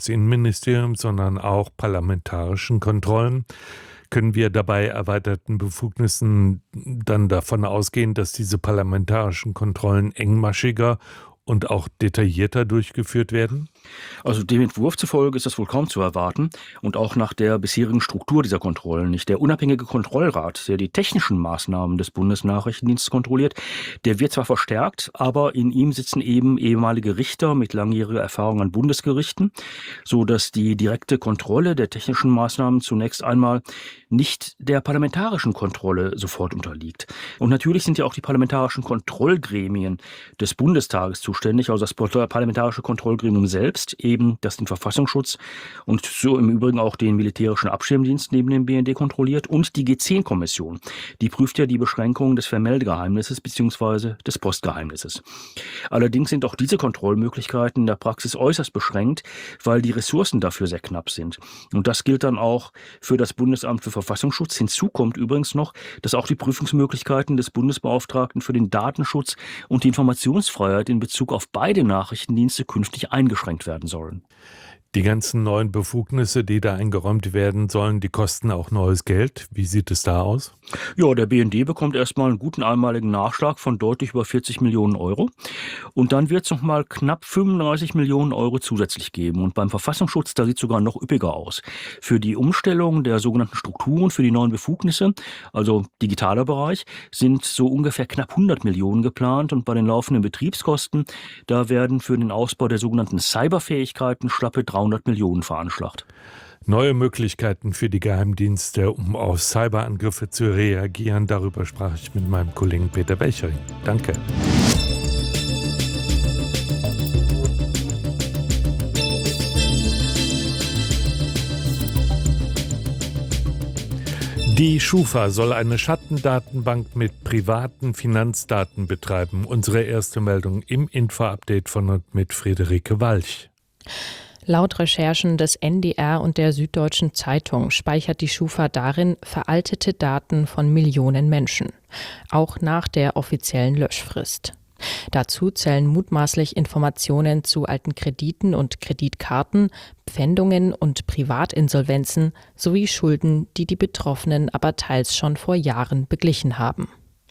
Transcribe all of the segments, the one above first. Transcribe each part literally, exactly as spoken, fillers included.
des Innenministeriums, sondern auch parlamentarischen Kontrollen. Können wir dabei erweiterten Befugnissen dann davon ausgehen, dass diese parlamentarischen Kontrollen engmaschiger und auch detaillierter durchgeführt werden? Also dem Entwurf zufolge ist das wohl kaum zu erwarten und auch nach der bisherigen Struktur dieser Kontrollen nicht. Der unabhängige Kontrollrat, der die technischen Maßnahmen des Bundesnachrichtendienstes kontrolliert, der wird zwar verstärkt, aber in ihm sitzen eben ehemalige Richter mit langjähriger Erfahrung an Bundesgerichten, so dass die direkte Kontrolle der technischen Maßnahmen zunächst einmal nicht der parlamentarischen Kontrolle sofort unterliegt. Und natürlich sind ja auch die parlamentarischen Kontrollgremien des Bundestages zuständig, also das parlamentarische Kontrollgremium selbst, eben das den Verfassungsschutz und so im Übrigen auch den militärischen Abschirmdienst neben dem B N D kontrolliert und die G zehn Kommission. Die prüft ja die Beschränkung des Vermeldegeheimnisses bzw. des Postgeheimnisses. Allerdings sind auch diese Kontrollmöglichkeiten in der Praxis äußerst beschränkt, weil die Ressourcen dafür sehr knapp sind. Und das gilt dann auch für das Bundesamt für Verfassungsschutz. Hinzu kommt übrigens noch, dass auch die Prüfungsmöglichkeiten des Bundesbeauftragten für den Datenschutz und die Informationsfreiheit in Bezug auf beide Nachrichtendienste künftig eingeschränkt werden sollen. Die ganzen neuen Befugnisse, die da eingeräumt werden sollen, die kosten auch neues Geld. Wie sieht es da aus? Ja, der B N D bekommt erstmal einen guten einmaligen Nachschlag von deutlich über vierzig Millionen Euro. Und dann wird es nochmal knapp fünfunddreißig Millionen Euro zusätzlich geben. Und beim Verfassungsschutz, da sieht es sogar noch üppiger aus. Für die Umstellung der sogenannten Strukturen, für die neuen Befugnisse, also digitaler Bereich, sind so ungefähr knapp hundert Millionen geplant. Und bei den laufenden Betriebskosten, da werden für den Ausbau der sogenannten Cyberfähigkeiten schlappe dreihundert Millionen veranschlagt. Neue Möglichkeiten für die Geheimdienste, um auf Cyberangriffe zu reagieren. Darüber sprach ich mit meinem Kollegen Peter Belchering. Danke. Die Schufa soll eine Schattendatenbank mit privaten Finanzdaten betreiben. Unsere erste Meldung im Info-Update von und mit Friederike Walch. Laut Recherchen des N D R und der Süddeutschen Zeitung speichert die Schufa darin veraltete Daten von Millionen Menschen, auch nach der offiziellen Löschfrist. Dazu zählen mutmaßlich Informationen zu alten Krediten und Kreditkarten, Pfändungen und Privatinsolvenzen sowie Schulden, die die Betroffenen aber teils schon vor Jahren beglichen haben.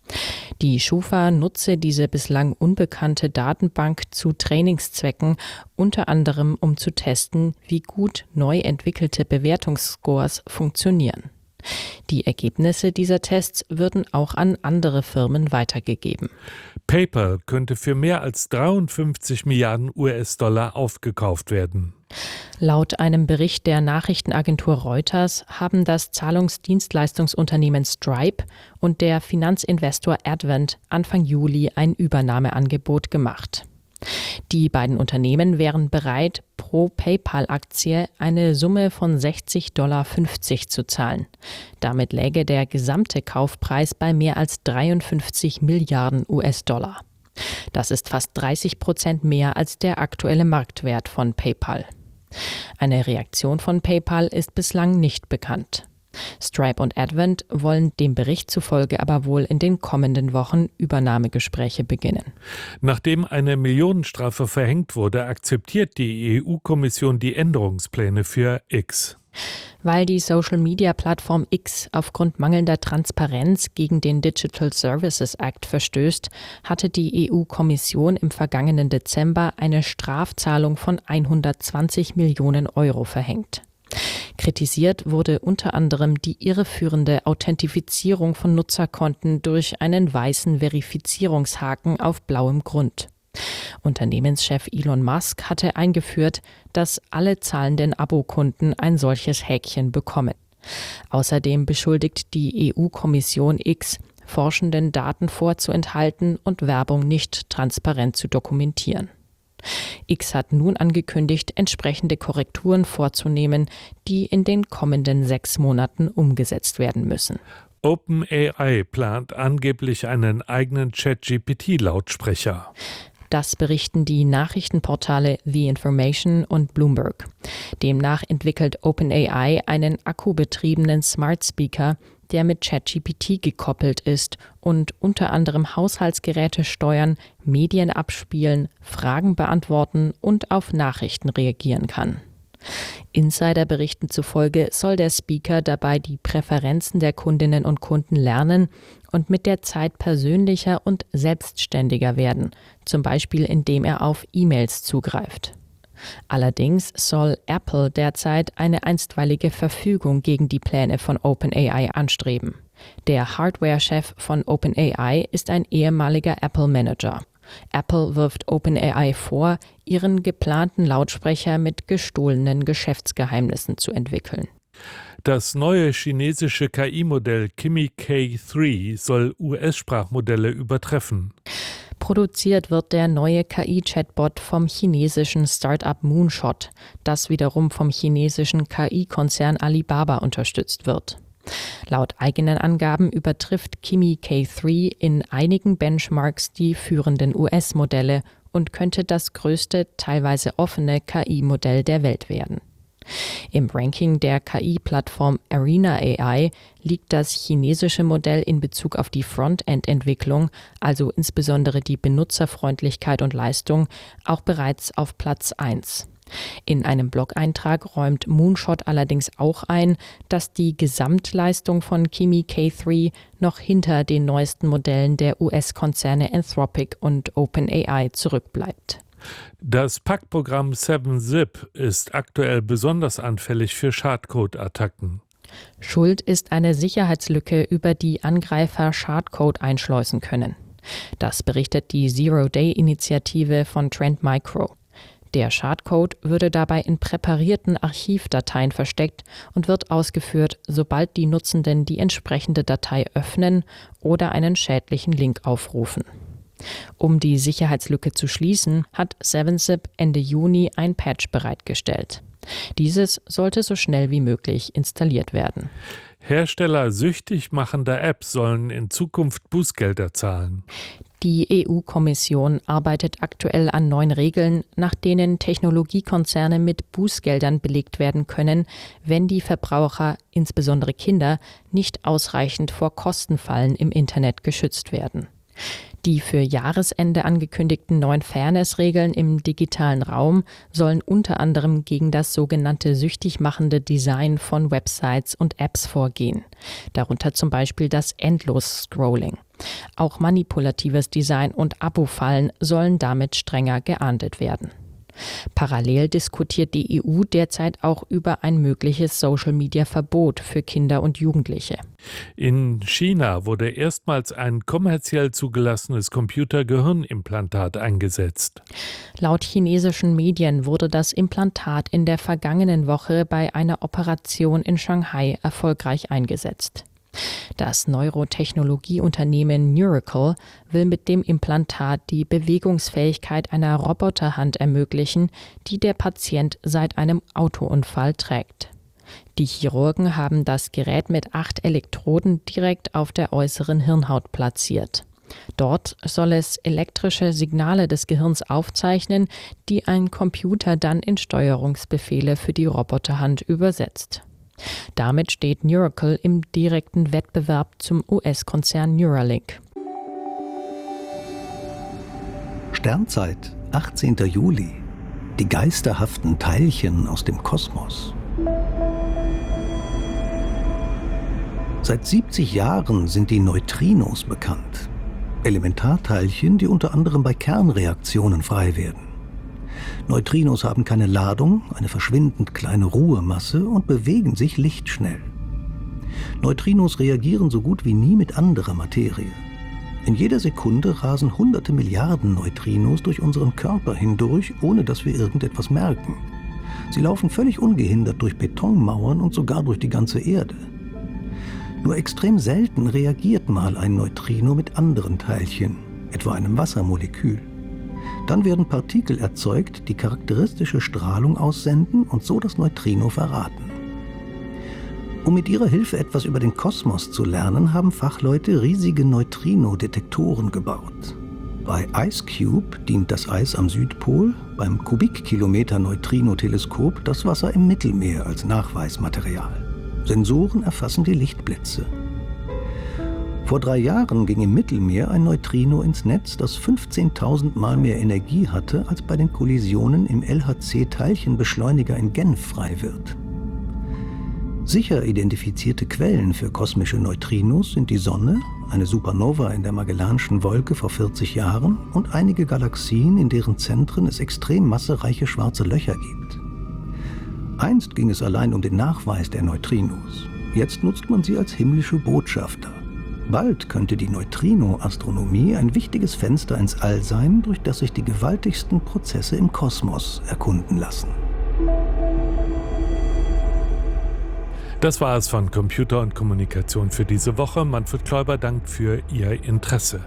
Die Schufa nutze diese bislang unbekannte Datenbank zu Trainingszwecken, unter anderem um zu testen, wie gut neu entwickelte Bewertungsscores funktionieren. Die Ergebnisse dieser Tests würden auch an andere Firmen weitergegeben. PayPal könnte für mehr als dreiundfünfzig Milliarden U S-Dollar aufgekauft werden. Laut einem Bericht der Nachrichtenagentur Reuters haben das Zahlungsdienstleistungsunternehmen Stripe und der Finanzinvestor Advent Anfang Juli ein Übernahmeangebot gemacht. Die beiden Unternehmen wären bereit, pro PayPal-Aktie eine Summe von sechzig Komma fünfzig Dollar zu zahlen. Damit läge der gesamte Kaufpreis bei mehr als dreiundfünfzig Milliarden U S-Dollar. Das ist fast dreißig Prozent mehr als der aktuelle Marktwert von PayPal. Eine Reaktion von PayPal ist bislang nicht bekannt. Stripe und Advent wollen dem Bericht zufolge aber wohl in den kommenden Wochen Übernahmegespräche beginnen. Nachdem eine Millionenstrafe verhängt wurde, akzeptiert die E U-Kommission die Änderungspläne für X. Weil die Social-Media-Plattform X aufgrund mangelnder Transparenz gegen den Digital Services Act verstößt, hatte die E U-Kommission im vergangenen Dezember eine Strafzahlung von hundertzwanzig Millionen Euro verhängt. Kritisiert wurde unter anderem die irreführende Authentifizierung von Nutzerkonten durch einen weißen Verifizierungshaken auf blauem Grund. Unternehmenschef Elon Musk hatte eingeführt, dass alle zahlenden Abokunden ein solches Häkchen bekommen. Außerdem beschuldigt die E U-Kommission X, Forschenden Daten vorzuenthalten und Werbung nicht transparent zu dokumentieren. X hat nun angekündigt, entsprechende Korrekturen vorzunehmen, die in den kommenden sechs Monaten umgesetzt werden müssen. OpenAI plant angeblich einen eigenen Chat-G P T-Lautsprecher. Das berichten die Nachrichtenportale The Information und Bloomberg. Demnach entwickelt OpenAI einen akkubetriebenen Smart Speaker, der mit ChatGPT gekoppelt ist und unter anderem Haushaltsgeräte steuern, Medien abspielen, Fragen beantworten und auf Nachrichten reagieren kann. Insiderberichten zufolge soll der Speaker dabei die Präferenzen der Kundinnen und Kunden lernen und mit der Zeit persönlicher und selbstständiger werden, zum Beispiel indem er auf E-Mails zugreift. Allerdings soll Apple derzeit eine einstweilige Verfügung gegen die Pläne von OpenAI anstreben. Der Hardware-Chef von OpenAI ist ein ehemaliger Apple-Manager. Apple wirft OpenAI vor, ihren geplanten Lautsprecher mit gestohlenen Geschäftsgeheimnissen zu entwickeln. Das neue chinesische K I-Modell Kimi K drei soll U S-Sprachmodelle übertreffen. Produziert wird der neue K I-Chatbot vom chinesischen Start-up Moonshot, das wiederum vom chinesischen K I-Konzern Alibaba unterstützt wird. Laut eigenen Angaben übertrifft Kimi K drei in einigen Benchmarks die führenden U S-Modelle und könnte das größte, teilweise offene K I-Modell der Welt werden. Im Ranking der K I-Plattform Arena A I liegt das chinesische Modell in Bezug auf die Frontend-Entwicklung, also insbesondere die Benutzerfreundlichkeit und Leistung, auch bereits auf Platz eins. In einem Blog-Eintrag räumt Moonshot allerdings auch ein, dass die Gesamtleistung von Kimi K drei noch hinter den neuesten Modellen der U S-Konzerne Anthropic und OpenAI zurückbleibt. Das Packprogramm seven zip ist aktuell besonders anfällig für Schadcode-Attacken. Schuld ist eine Sicherheitslücke, über die Angreifer Schadcode einschleusen können. Das berichtet die Zero-Day-Initiative von Trend Micro. Der Schadcode würde dabei in präparierten Archivdateien versteckt und wird ausgeführt, sobald die Nutzenden die entsprechende Datei öffnen oder einen schädlichen Link aufrufen. Um die Sicherheitslücke zu schließen, hat seven zip Ende Juni ein Patch bereitgestellt. Dieses sollte so schnell wie möglich installiert werden. Hersteller süchtig machender Apps sollen in Zukunft Bußgelder zahlen. Die E U-Kommission arbeitet aktuell an neuen Regeln, nach denen Technologiekonzerne mit Bußgeldern belegt werden können, wenn die Verbraucher, insbesondere Kinder, nicht ausreichend vor Kostenfallen im Internet geschützt werden. Die für Jahresende angekündigten neuen Fairness-Regeln im digitalen Raum sollen unter anderem gegen das sogenannte süchtig machende Design von Websites und Apps vorgehen. Darunter zum Beispiel das Endlos-Scrolling. Auch manipulatives Design und Abo-Fallen sollen damit strenger geahndet werden. Parallel diskutiert die E U derzeit auch über ein mögliches Social-Media-Verbot für Kinder und Jugendliche. In China wurde erstmals ein kommerziell zugelassenes Computergehirnimplantat eingesetzt. Laut chinesischen Medien wurde das Implantat in der vergangenen Woche bei einer Operation in Shanghai erfolgreich eingesetzt. Das Neurotechnologieunternehmen Neuracle will mit dem Implantat die Bewegungsfähigkeit einer Roboterhand ermöglichen, die der Patient seit einem Autounfall trägt. Die Chirurgen haben das Gerät mit acht Elektroden direkt auf der äußeren Hirnhaut platziert. Dort soll es elektrische Signale des Gehirns aufzeichnen, die ein Computer dann in Steuerungsbefehle für die Roboterhand übersetzt. Damit steht Neuracle im direkten Wettbewerb zum U S-Konzern Neuralink. Sternzeit, achtzehnter Juli. Die geisterhaften Teilchen aus dem Kosmos. Seit siebzig Jahren sind die Neutrinos bekannt. Elementarteilchen, die unter anderem bei Kernreaktionen frei werden. Neutrinos haben keine Ladung, eine verschwindend kleine Ruhemasse und bewegen sich lichtschnell. Neutrinos reagieren so gut wie nie mit anderer Materie. In jeder Sekunde rasen hunderte Milliarden Neutrinos durch unseren Körper hindurch, ohne dass wir irgendetwas merken. Sie laufen völlig ungehindert durch Betonmauern und sogar durch die ganze Erde. Nur extrem selten reagiert mal ein Neutrino mit anderen Teilchen, etwa einem Wassermolekül. Dann werden Partikel erzeugt, die charakteristische Strahlung aussenden und so das Neutrino verraten. Um mit ihrer Hilfe etwas über den Kosmos zu lernen, haben Fachleute riesige Neutrino-Detektoren gebaut. Bei IceCube dient das Eis am Südpol, beim Kubikkilometer-Neutrino-Teleskop das Wasser im Mittelmeer als Nachweismaterial. Sensoren erfassen die Lichtblitze. Vor drei Jahren ging im Mittelmeer ein Neutrino ins Netz, das fünfzehntausend Mal mehr Energie hatte, als bei den Kollisionen im L H C-Teilchenbeschleuniger in Genf frei wird. Sicher identifizierte Quellen für kosmische Neutrinos sind die Sonne, eine Supernova in der Magellanschen Wolke vor vierzig Jahren und einige Galaxien, in deren Zentren es extrem massereiche schwarze Löcher gibt. Einst ging es allein um den Nachweis der Neutrinos. Jetzt nutzt man sie als himmlische Botschafter. Bald könnte die Neutrino-Astronomie ein wichtiges Fenster ins All sein, durch das sich die gewaltigsten Prozesse im Kosmos erkunden lassen. Das war es von Computer und Kommunikation für diese Woche. Manfred Kläuber dankt für Ihr Interesse.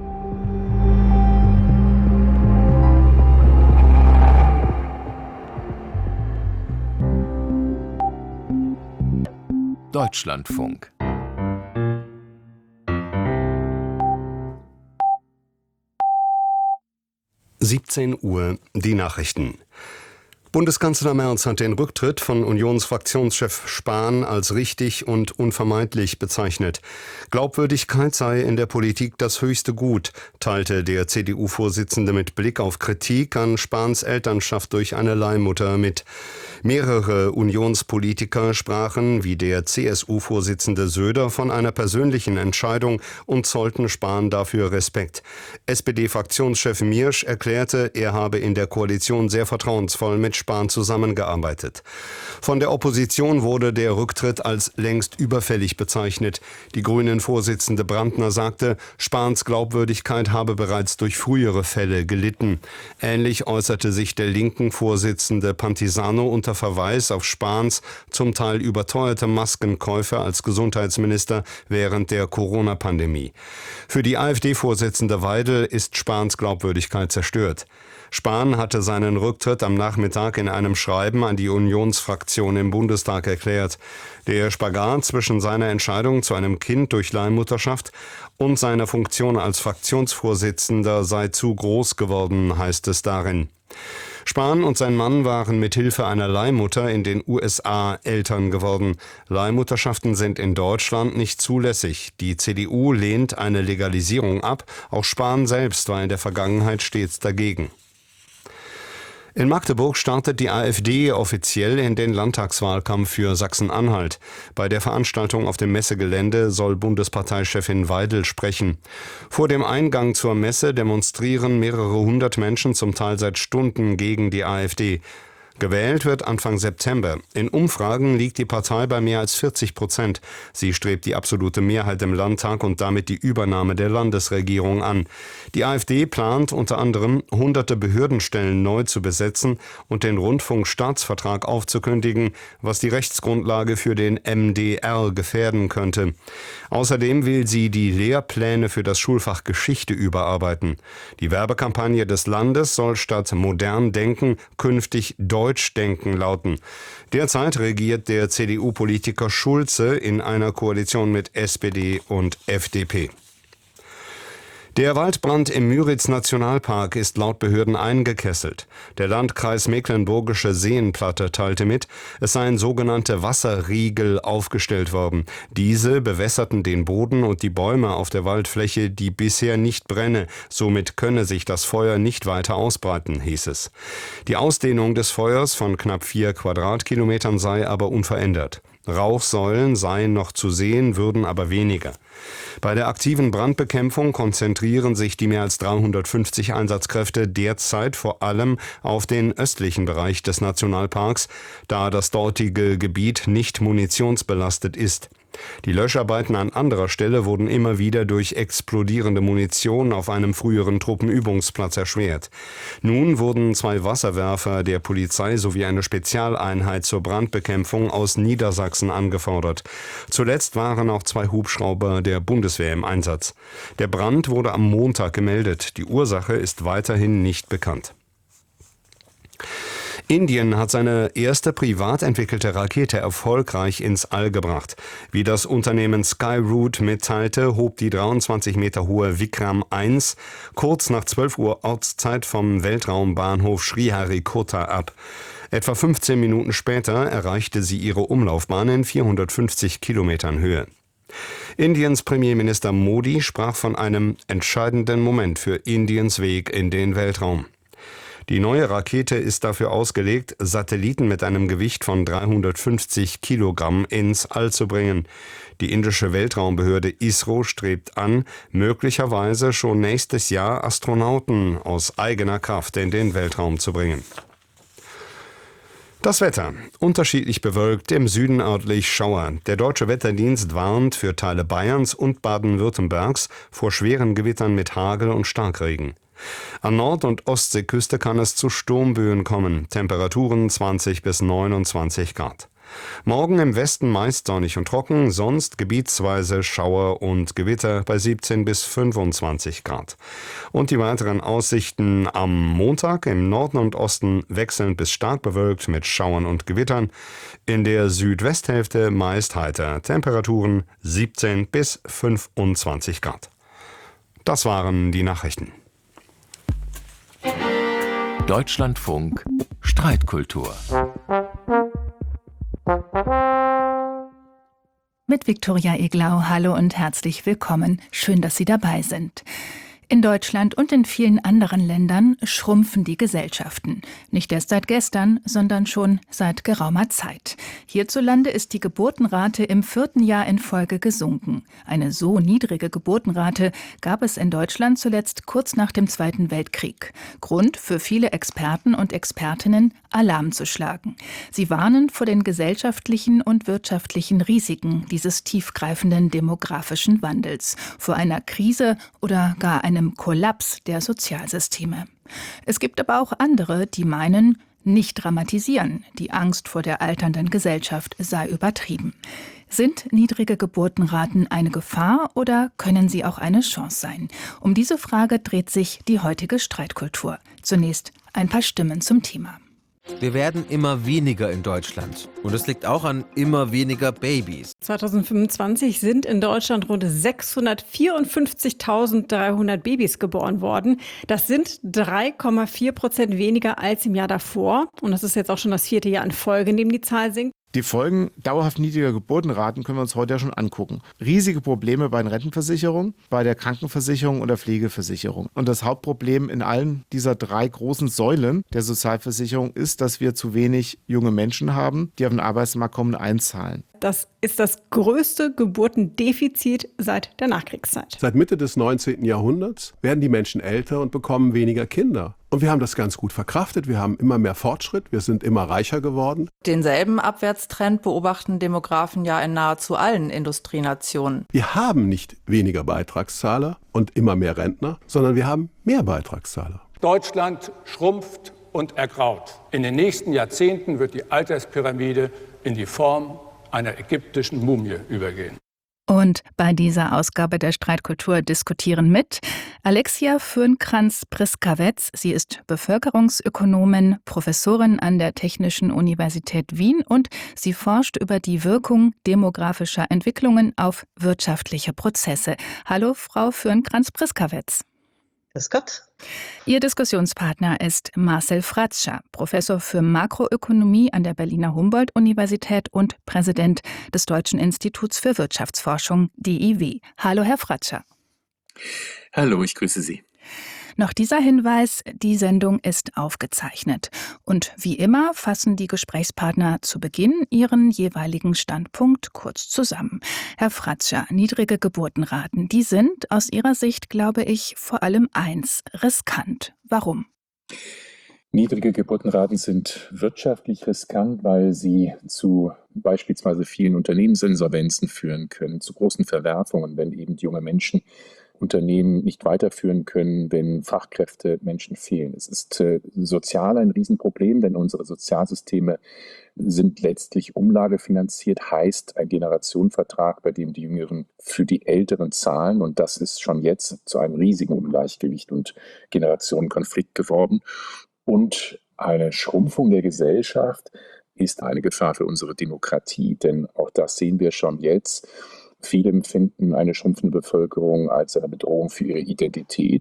Deutschlandfunk. siebzehn Uhr, die Nachrichten. Bundeskanzler Merz hat den Rücktritt von Unionsfraktionschef Spahn als richtig und unvermeidlich bezeichnet. Glaubwürdigkeit sei in der Politik das höchste Gut, teilte der C D U-Vorsitzende mit Blick auf Kritik an Spahns Elternschaft durch eine Leihmutter mit. Mehrere Unionspolitiker sprachen, wie der C S U-Vorsitzende Söder, von einer persönlichen Entscheidung und zollten Spahn dafür Respekt. S P D-Fraktionschef Miersch erklärte, er habe in der Koalition sehr vertrauensvoll mit Spahn zusammengearbeitet. Von der Opposition wurde der Rücktritt als längst überfällig bezeichnet. Die Grünen-Vorsitzende Brandner sagte, Spahns Glaubwürdigkeit habe bereits durch frühere Fälle gelitten. Ähnlich äußerte sich der linken Vorsitzende Pantisano unter Verweis auf Spahns zum Teil überteuerte Maskenkäufe als Gesundheitsminister während der Corona-Pandemie. Für die AfD-Vorsitzende Weidel ist Spahns Glaubwürdigkeit zerstört. Spahn hatte seinen Rücktritt am Nachmittag in einem Schreiben an die Unionsfraktion im Bundestag erklärt. Der Spagat zwischen seiner Entscheidung zu einem Kind durch Leihmutterschaft und seiner Funktion als Fraktionsvorsitzender sei zu groß geworden, heißt es darin. Spahn und sein Mann waren mit Hilfe einer Leihmutter in den U S A Eltern geworden. Leihmutterschaften sind in Deutschland nicht zulässig. Die C D U lehnt eine Legalisierung ab. Auch Spahn selbst war in der Vergangenheit stets dagegen. In Magdeburg startet die AfD offiziell in den Landtagswahlkampf für Sachsen-Anhalt. Bei der Veranstaltung auf dem Messegelände soll Bundesparteichefin Weidel sprechen. Vor dem Eingang zur Messe demonstrieren mehrere hundert Menschen zum Teil seit Stunden gegen die AfD. Gewählt wird Anfang September. In Umfragen liegt die Partei bei mehr als vierzig Prozent. Sie strebt die absolute Mehrheit im Landtag und damit die Übernahme der Landesregierung an. Die AfD plant unter anderem, hunderte Behördenstellen neu zu besetzen und den Rundfunkstaatsvertrag aufzukündigen, was die Rechtsgrundlage für den M D R gefährden könnte. Außerdem will sie die Lehrpläne für das Schulfach Geschichte überarbeiten. Die Werbekampagne des Landes soll statt modern denken künftig Deutsch denken lauten. Derzeit regiert der C D U-Politiker Schulze in einer Koalition mit S P D und F D P. Der Waldbrand im Müritz-Nationalpark ist laut Behörden eingekesselt. Der Landkreis Mecklenburgische Seenplatte teilte mit, es seien sogenannte Wasserriegel aufgestellt worden. Diese bewässerten den Boden und die Bäume auf der Waldfläche, die bisher nicht brenne. Somit könne sich das Feuer nicht weiter ausbreiten, hieß es. Die Ausdehnung des Feuers von knapp vier Quadratkilometern sei aber unverändert. Rauchsäulen seien noch zu sehen, würden aber weniger. Bei der aktiven Brandbekämpfung konzentrieren sich die mehr als dreihundertfünfzig Einsatzkräfte derzeit vor allem auf den östlichen Bereich des Nationalparks, da das dortige Gebiet nicht munitionsbelastet ist. Die Löscharbeiten an anderer Stelle wurden immer wieder durch explodierende Munition auf einem früheren Truppenübungsplatz erschwert. Nun wurden zwei Wasserwerfer der Polizei sowie eine Spezialeinheit zur Brandbekämpfung aus Niedersachsen angefordert. Zuletzt waren auch zwei Hubschrauber der Bundeswehr im Einsatz. Der Brand wurde am Montag gemeldet. Die Ursache ist weiterhin nicht bekannt. Indien hat seine erste privat entwickelte Rakete erfolgreich ins All gebracht. Wie das Unternehmen Skyroot mitteilte, hob die dreiundzwanzig Meter hohe Vikram eins kurz nach zwölf Uhr Ortszeit vom Weltraumbahnhof Sriharikota ab. Etwa fünfzehn Minuten später erreichte sie ihre Umlaufbahn in vierhundertfünfzig Kilometern Höhe. Indiens Premierminister Modi sprach von einem entscheidenden Moment für Indiens Weg in den Weltraum. Die neue Rakete ist dafür ausgelegt, Satelliten mit einem Gewicht von dreihundertfünfzig Kilogramm ins All zu bringen. Die indische Weltraumbehörde ISRO strebt an, möglicherweise schon nächstes Jahr Astronauten aus eigener Kraft in den Weltraum zu bringen. Das Wetter. Unterschiedlich bewölkt, im Süden örtlich Schauer. Der Deutsche Wetterdienst warnt für Teile Bayerns und Baden-Württembergs vor schweren Gewittern mit Hagel und Starkregen. An Nord- und Ostseeküste kann es zu Sturmböen kommen. Temperaturen zwanzig bis neunundzwanzig Grad. Morgen im Westen meist sonnig und trocken, sonst gebietsweise Schauer und Gewitter bei siebzehn bis fünfundzwanzig Grad. Und die weiteren Aussichten am Montag im Norden und Osten wechselnd bis stark bewölkt mit Schauern und Gewittern. In der Südwesthälfte meist heiter. Temperaturen siebzehn bis fünfundzwanzig Grad. Das waren die Nachrichten. Deutschlandfunk Streitkultur. Mit Viktoria Eglau, hallo und herzlich willkommen. Schön, dass Sie dabei sind. In Deutschland und in vielen anderen Ländern schrumpfen die Gesellschaften. Nicht erst seit gestern, sondern schon seit geraumer Zeit. Hierzulande ist die Geburtenrate im vierten Jahr in Folge gesunken. Eine so niedrige Geburtenrate gab es in Deutschland zuletzt kurz nach dem Zweiten Weltkrieg. Grund für viele Experten und Expertinnen, Alarm zu schlagen. Sie warnen vor den gesellschaftlichen und wirtschaftlichen Risiken dieses tiefgreifenden demografischen Wandels, vor einer Krise oder gar einem Kollaps der Sozialsysteme. Es gibt aber auch andere, die meinen, nicht dramatisieren, die Angst vor der alternden Gesellschaft sei übertrieben. Sind niedrige Geburtenraten eine Gefahr oder können sie auch eine Chance sein? Um diese Frage dreht sich die heutige Streitkultur. Zunächst ein paar Stimmen zum Thema. Wir werden immer weniger in Deutschland. Und es liegt auch an immer weniger Babys. zweitausendfünfundzwanzig sind in Deutschland rund sechshundertvierundfünfzigtausenddreihundert Babys geboren worden. Das sind drei Komma vier Prozent weniger als im Jahr davor. Und das ist jetzt auch schon das vierte Jahr in Folge, in dem die Zahl sinkt. Die Folgen dauerhaft niedriger Geburtenraten können wir uns heute ja schon angucken. Riesige Probleme bei den Rentenversicherungen, bei der Krankenversicherung und der Pflegeversicherung. Und das Hauptproblem in allen dieser drei großen Säulen der Sozialversicherung ist, dass wir zu wenig junge Menschen haben, die auf den Arbeitsmarkt kommen und einzahlen. Das ist das größte Geburtendefizit seit der Nachkriegszeit. Seit Mitte des neunzehnten Jahrhunderts werden die Menschen älter und bekommen weniger Kinder. Und wir haben das ganz gut verkraftet. Wir haben immer mehr Fortschritt. Wir sind immer reicher geworden. Denselben Abwärtstrend beobachten Demografen ja in nahezu allen Industrienationen. Wir haben nicht weniger Beitragszahler und immer mehr Rentner, sondern wir haben mehr Beitragszahler. Deutschland schrumpft und ergraut. In den nächsten Jahrzehnten wird die Alterspyramide in die Form einer ägyptischen Mumie übergehen. Und bei dieser Ausgabe der Streitkultur diskutieren mit Alexia Fürnkranz-Priskawetz. Sie ist Bevölkerungsökonomin, Professorin an der Technischen Universität Wien und sie forscht über die Wirkung demografischer Entwicklungen auf wirtschaftliche Prozesse. Hallo, Frau Fürnkranz-Priskawetz. Grüß Gott. Ihr Diskussionspartner ist Marcel Fratscher, Professor für Makroökonomie an der Berliner Humboldt-Universität und Präsident des Deutschen Instituts für Wirtschaftsforschung, D I W. Hallo, Herr Fratscher. Hallo, ich grüße Sie. Noch dieser Hinweis, die Sendung ist aufgezeichnet. Und wie immer fassen die Gesprächspartner zu Beginn ihren jeweiligen Standpunkt kurz zusammen. Herr Fratscher, niedrige Geburtenraten, die sind aus Ihrer Sicht, glaube ich, vor allem eins, riskant. Warum? Niedrige Geburtenraten sind wirtschaftlich riskant, weil sie zu beispielsweise vielen Unternehmensinsolvenzen führen können, zu großen Verwerfungen, wenn eben junge Menschen Unternehmen nicht weiterführen können, wenn Fachkräfte Menschen fehlen. Es ist äh, sozial ein Riesenproblem, denn unsere Sozialsysteme sind letztlich umlagefinanziert, heißt ein Generationenvertrag, bei dem die Jüngeren für die Älteren zahlen. Und das ist schon jetzt zu einem riesigen Ungleichgewicht und Generationenkonflikt geworden. Und eine Schrumpfung der Gesellschaft ist eine Gefahr für unsere Demokratie, denn auch das sehen wir schon jetzt. Viele empfinden eine schrumpfende Bevölkerung als eine Bedrohung für ihre Identität.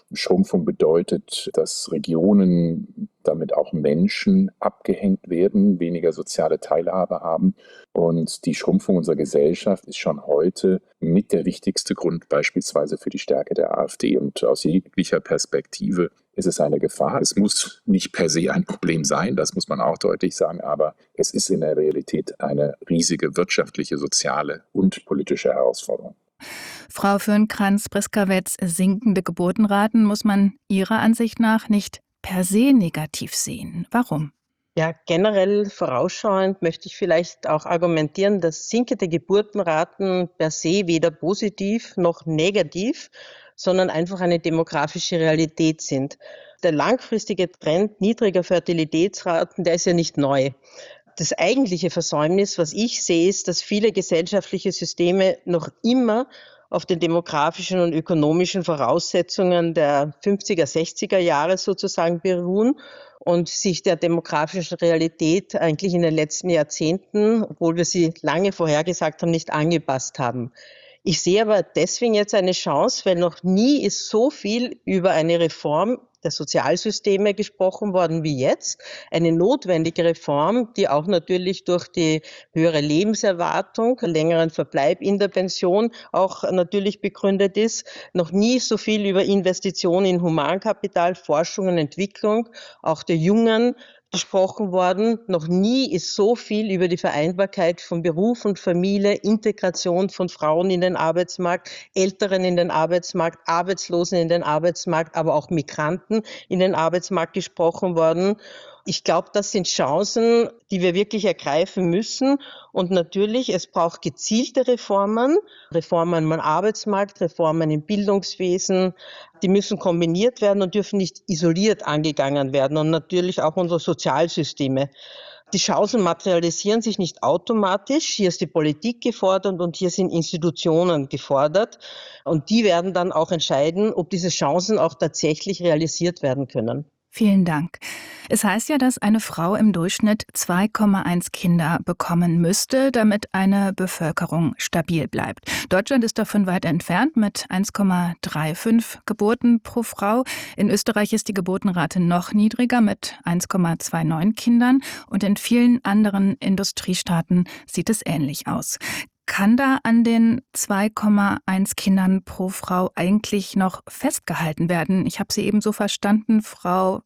Schrumpfung bedeutet, dass Regionen, damit auch Menschen abgehängt werden, weniger soziale Teilhabe haben. Und die Schrumpfung unserer Gesellschaft ist schon heute mit der wichtigste Grund beispielsweise für die Stärke der AfD. Und aus jeglicher Perspektive ist es eine Gefahr. Es muss nicht per se ein Problem sein, das muss man auch deutlich sagen, aber es ist in der Realität eine riesige wirtschaftliche, soziale und politische Herausforderung. Frau Fürnkranz-Briskawetz, sinkende Geburtenraten muss man Ihrer Ansicht nach nicht per se negativ sehen. Warum? Ja, generell vorausschauend möchte ich vielleicht auch argumentieren, dass sinkende Geburtenraten per se weder positiv noch negativ, sondern einfach eine demografische Realität sind. Der langfristige Trend niedriger Fertilitätsraten, der ist ja nicht neu. Das eigentliche Versäumnis, was ich sehe, ist, dass viele gesellschaftliche Systeme noch immer auf den demografischen und ökonomischen Voraussetzungen der fünfziger, sechziger Jahre sozusagen beruhen und sich der demografischen Realität eigentlich in den letzten Jahrzehnten, obwohl wir sie lange vorhergesagt haben, nicht angepasst haben. Ich sehe aber deswegen jetzt eine Chance, weil noch nie ist so viel über eine Reform der Sozialsysteme gesprochen worden wie jetzt. Eine notwendige Reform, die auch natürlich durch die höhere Lebenserwartung, längeren Verbleib in der Pension auch natürlich begründet ist. Noch nie so viel über Investitionen in Humankapital, Forschung und Entwicklung, auch der Jungen, gesprochen worden. Noch nie ist so viel über die Vereinbarkeit von Beruf und Familie, Integration von Frauen in den Arbeitsmarkt, Älteren in den Arbeitsmarkt, Arbeitslosen in den Arbeitsmarkt, aber auch Migranten in den Arbeitsmarkt gesprochen worden. Ich glaube, das sind Chancen, die wir wirklich ergreifen müssen. Und natürlich, es braucht gezielte Reformen, Reformen am Arbeitsmarkt, Reformen im Bildungswesen. Die müssen kombiniert werden und dürfen nicht isoliert angegangen werden. Und natürlich auch unsere Sozialsysteme. Die Chancen materialisieren sich nicht automatisch. Hier ist die Politik gefordert und hier sind Institutionen gefordert. Und die werden dann auch entscheiden, ob diese Chancen auch tatsächlich realisiert werden können. Vielen Dank. Es heißt ja, dass eine Frau im Durchschnitt zwei Komma eins Kinder bekommen müsste, damit eine Bevölkerung stabil bleibt. Deutschland ist davon weit entfernt mit eins Komma fünfunddreißig Geburten pro Frau. In Österreich ist die Geburtenrate noch niedriger mit eins Komma neunundzwanzig Kindern und in vielen anderen Industriestaaten sieht es ähnlich aus. Kann da an den zwei Komma eins Kindern pro Frau eigentlich noch festgehalten werden? Ich habe Sie eben so verstanden, Frau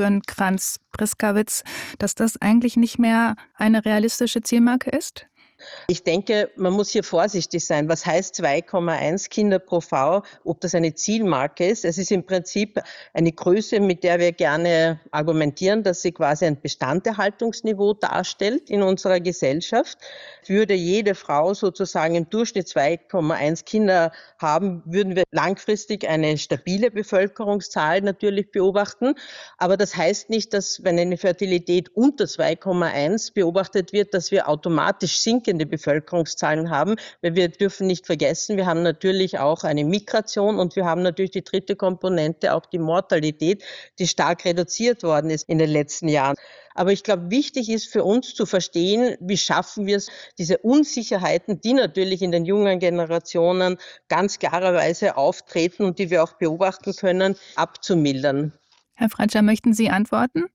Fürnkranz-Briskawetz, dass das eigentlich nicht mehr eine realistische Zielmarke ist? Ich denke, man muss hier vorsichtig sein. Was heißt zwei Komma eins Kinder pro Frau? Ob das eine Zielmarke ist? Es ist im Prinzip eine Größe, mit der wir gerne argumentieren, dass sie quasi ein Bestandserhaltungsniveau darstellt in unserer Gesellschaft. Würde jede Frau sozusagen im Durchschnitt zwei Komma eins Kinder haben, würden wir langfristig eine stabile Bevölkerungszahl natürlich beobachten. Aber das heißt nicht, dass wenn eine Fertilität unter zwei Komma eins beobachtet wird, dass wir automatisch sinkende Bevölkerungszahlen haben, weil wir dürfen nicht vergessen, wir haben natürlich auch eine Migration und wir haben natürlich die dritte Komponente, auch die Mortalität, die stark reduziert worden ist in den letzten Jahren. Aber ich glaube, wichtig ist für uns zu verstehen, wie schaffen wir es, diese Unsicherheiten, die natürlich in den jungen Generationen ganz klarerweise auftreten und die wir auch beobachten können, abzumildern. Herr Fratscher, möchten Sie antworten?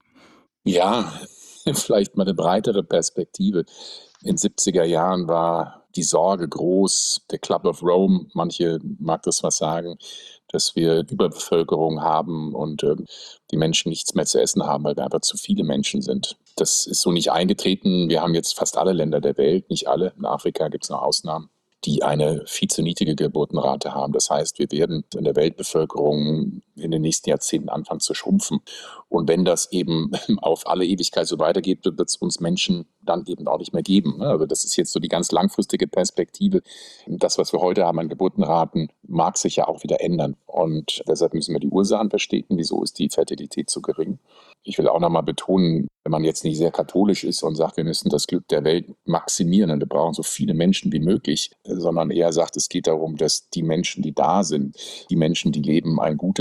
Ja, vielleicht mal eine breitere Perspektive. In den siebziger Jahren war die Sorge groß, der Club of Rome, manche mag das was sagen, dass wir Überbevölkerung haben und äh, die Menschen nichts mehr zu essen haben, weil wir einfach zu viele Menschen sind. Das ist so nicht eingetreten. Wir haben jetzt fast alle Länder der Welt, nicht alle, in Afrika gibt es noch Ausnahmen, die eine viel zu niedrige Geburtenrate haben. Das heißt, wir werden in der Weltbevölkerung in den nächsten Jahrzehnten anfangen zu schrumpfen. Und wenn das eben auf alle Ewigkeit so weitergeht, wird es uns Menschen dann eben auch nicht mehr geben. Also das ist jetzt so die ganz langfristige Perspektive. Das, was wir heute haben an Geburtenraten, mag sich ja auch wieder ändern. Und deshalb müssen wir die Ursachen verstehen. Wieso ist die Fertilität so gering? Ich will auch noch mal betonen, wenn man jetzt nicht sehr katholisch ist und sagt, wir müssen das Glück der Welt maximieren und wir brauchen so viele Menschen wie möglich, sondern eher sagt, es geht darum, dass die Menschen, die da sind, die Menschen, die leben, ein gutes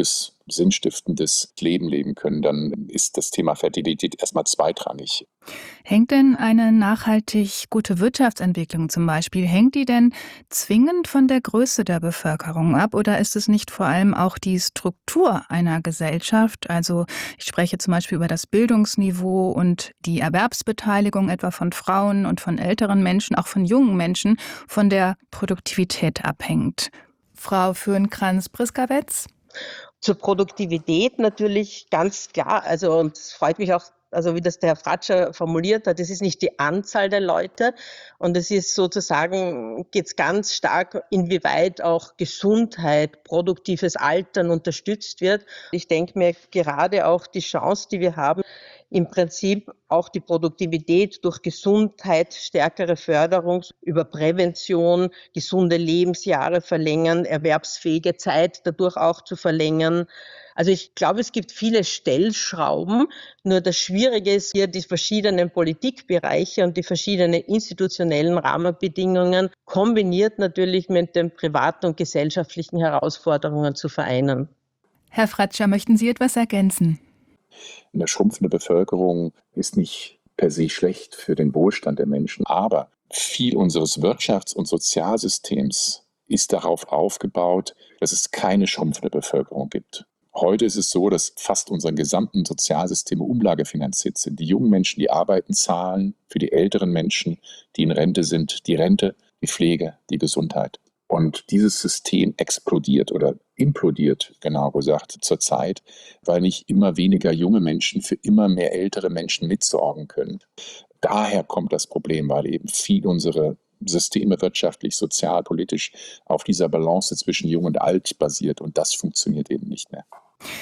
sinnstiftendes Leben leben können, dann ist das Thema Fertilität erstmal zweitrangig. Hängt denn eine nachhaltig gute Wirtschaftsentwicklung zum Beispiel, hängt die denn zwingend von der Größe der Bevölkerung ab oder ist es nicht vor allem auch die Struktur einer Gesellschaft? Also ich spreche zum Beispiel über das Bildungsniveau und die Erwerbsbeteiligung etwa von Frauen und von älteren Menschen, auch von jungen Menschen, von der Produktivität abhängt. Frau Fürnkranz-Briskawetz? Zur Produktivität natürlich ganz klar, also und es freut mich auch, also wie das der Herr Fratscher formuliert hat, es ist nicht die Anzahl der Leute und es ist sozusagen, geht es ganz stark, inwieweit auch Gesundheit, produktives Altern unterstützt wird. Ich denke mir gerade auch die Chance, die wir haben, im Prinzip auch die Produktivität durch Gesundheit, stärkere Förderung über Prävention, gesunde Lebensjahre verlängern, erwerbsfähige Zeit dadurch auch zu verlängern. Also ich glaube, es gibt viele Stellschrauben, nur das Schwierige ist hier, die verschiedenen Politikbereiche und die verschiedenen institutionellen Rahmenbedingungen kombiniert natürlich mit den privaten und gesellschaftlichen Herausforderungen zu vereinen. Herr Fratscher, möchten Sie etwas ergänzen? Eine schrumpfende Bevölkerung ist nicht per se schlecht für den Wohlstand der Menschen, aber viel unseres Wirtschafts- und Sozialsystems ist darauf aufgebaut, dass es keine schrumpfende Bevölkerung gibt. Heute ist es so, dass fast unsere gesamten Sozialsysteme umlagefinanziert sind. Die jungen Menschen, die arbeiten, zahlen für die älteren Menschen, die in Rente sind, die Rente, die Pflege, die Gesundheit. Und dieses System explodiert oder implodiert, genau gesagt, zurzeit, weil nicht immer weniger junge Menschen für immer mehr ältere Menschen mitsorgen können. Daher kommt das Problem, weil eben viel unsere Systeme wirtschaftlich, sozial, politisch auf dieser Balance zwischen Jung und Alt basiert und das funktioniert eben nicht mehr.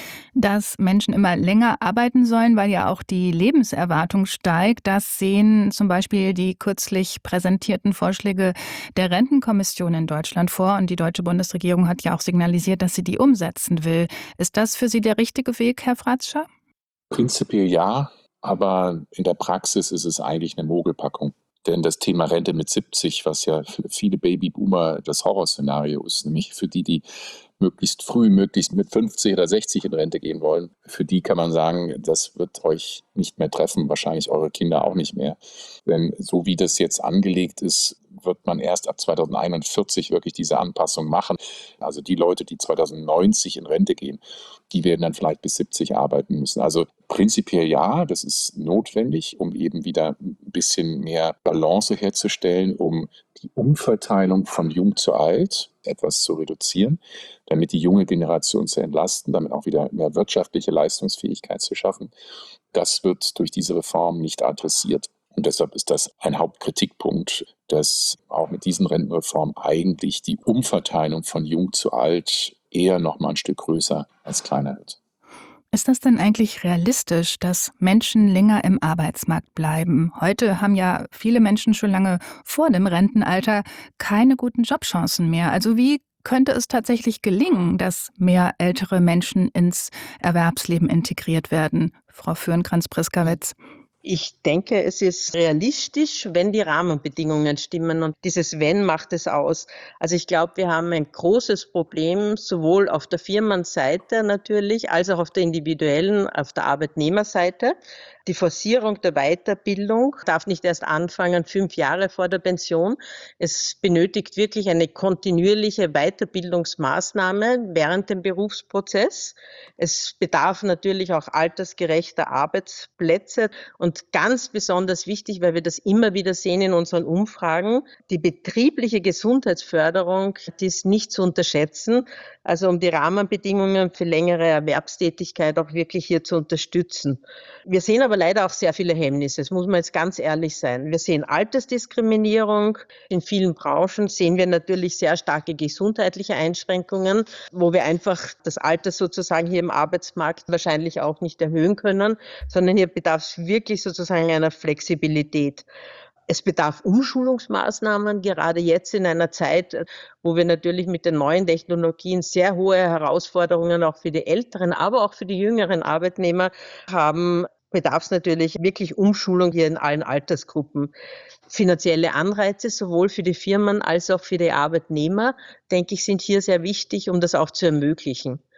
Dass Menschen immer länger arbeiten sollen, weil ja auch die Lebenserwartung steigt. Das sehen zum Beispiel die kürzlich präsentierten Vorschläge der Rentenkommission in Deutschland vor. Und die deutsche Bundesregierung hat ja auch signalisiert, dass sie die umsetzen will. Ist das für Sie der richtige Weg, Herr Fratscher? Prinzipiell ja, aber in der Praxis ist es eigentlich eine Mogelpackung. Denn das Thema Rente mit siebzig, was ja für viele Babyboomer das Horrorszenario ist, nämlich für die, die möglichst früh, möglichst mit fünfzig oder sechzig in Rente gehen wollen, für die kann man sagen, das wird euch nicht mehr treffen, wahrscheinlich eure Kinder auch nicht mehr. Denn so wie das jetzt angelegt ist, wird man erst ab zweitausendeinundvierzig wirklich diese Anpassung machen. Also die Leute, die zweitausendneunzig in Rente gehen, die werden dann vielleicht bis siebzig arbeiten müssen. Also prinzipiell ja, das ist notwendig, um eben wieder ein bisschen mehr Balance herzustellen, um die Umverteilung von jung zu alt etwas zu reduzieren, damit die junge Generation zu entlasten, damit auch wieder mehr wirtschaftliche Leistungsfähigkeit zu schaffen. Das wird durch diese Reform nicht adressiert. Und deshalb ist das ein Hauptkritikpunkt, dass auch mit diesen Rentenreformen eigentlich die Umverteilung von jung zu alt eher noch mal ein Stück größer als kleiner wird. Ist das denn eigentlich realistisch, dass Menschen länger im Arbeitsmarkt bleiben? Heute haben ja viele Menschen schon lange vor dem Rentenalter keine guten Jobchancen mehr. Also wie könnte es tatsächlich gelingen, dass mehr ältere Menschen ins Erwerbsleben integriert werden? Frau Fürnkranz-Briskawetz. Ich denke, es ist realistisch, wenn die Rahmenbedingungen stimmen und dieses Wenn macht es aus. Also ich glaube, wir haben ein großes Problem, sowohl auf der Firmenseite natürlich, als auch auf der individuellen, auf der Arbeitnehmerseite. Die Forcierung der Weiterbildung darf nicht erst anfangen, fünf Jahre vor der Pension. Es benötigt wirklich eine kontinuierliche Weiterbildungsmaßnahme während dem Berufsprozess. Es bedarf natürlich auch altersgerechter Arbeitsplätze und ganz besonders wichtig, weil wir das immer wieder sehen in unseren Umfragen, die betriebliche Gesundheitsförderung, die ist nicht zu unterschätzen. Also um die Rahmenbedingungen für längere Erwerbstätigkeit auch wirklich hier zu unterstützen. Wir sehen aber leider auch sehr viele Hemmnisse, das muss man jetzt ganz ehrlich sein. Wir sehen Altersdiskriminierung, in vielen Branchen sehen wir natürlich sehr starke gesundheitliche Einschränkungen, wo wir einfach das Alter sozusagen hier im Arbeitsmarkt wahrscheinlich auch nicht erhöhen können, sondern hier bedarf es wirklich sozusagen einer Flexibilität. Es bedarf Umschulungsmaßnahmen, gerade jetzt in einer Zeit, wo wir natürlich mit den neuen Technologien sehr hohe Herausforderungen auch für die älteren, aber auch für die jüngeren Arbeitnehmer haben, bedarf es natürlich wirklich Umschulung hier in allen Altersgruppen. Finanzielle Anreize sowohl für die Firmen als auch für die Arbeitnehmer, denke ich, sind hier sehr wichtig, um das auch zu ermöglichen.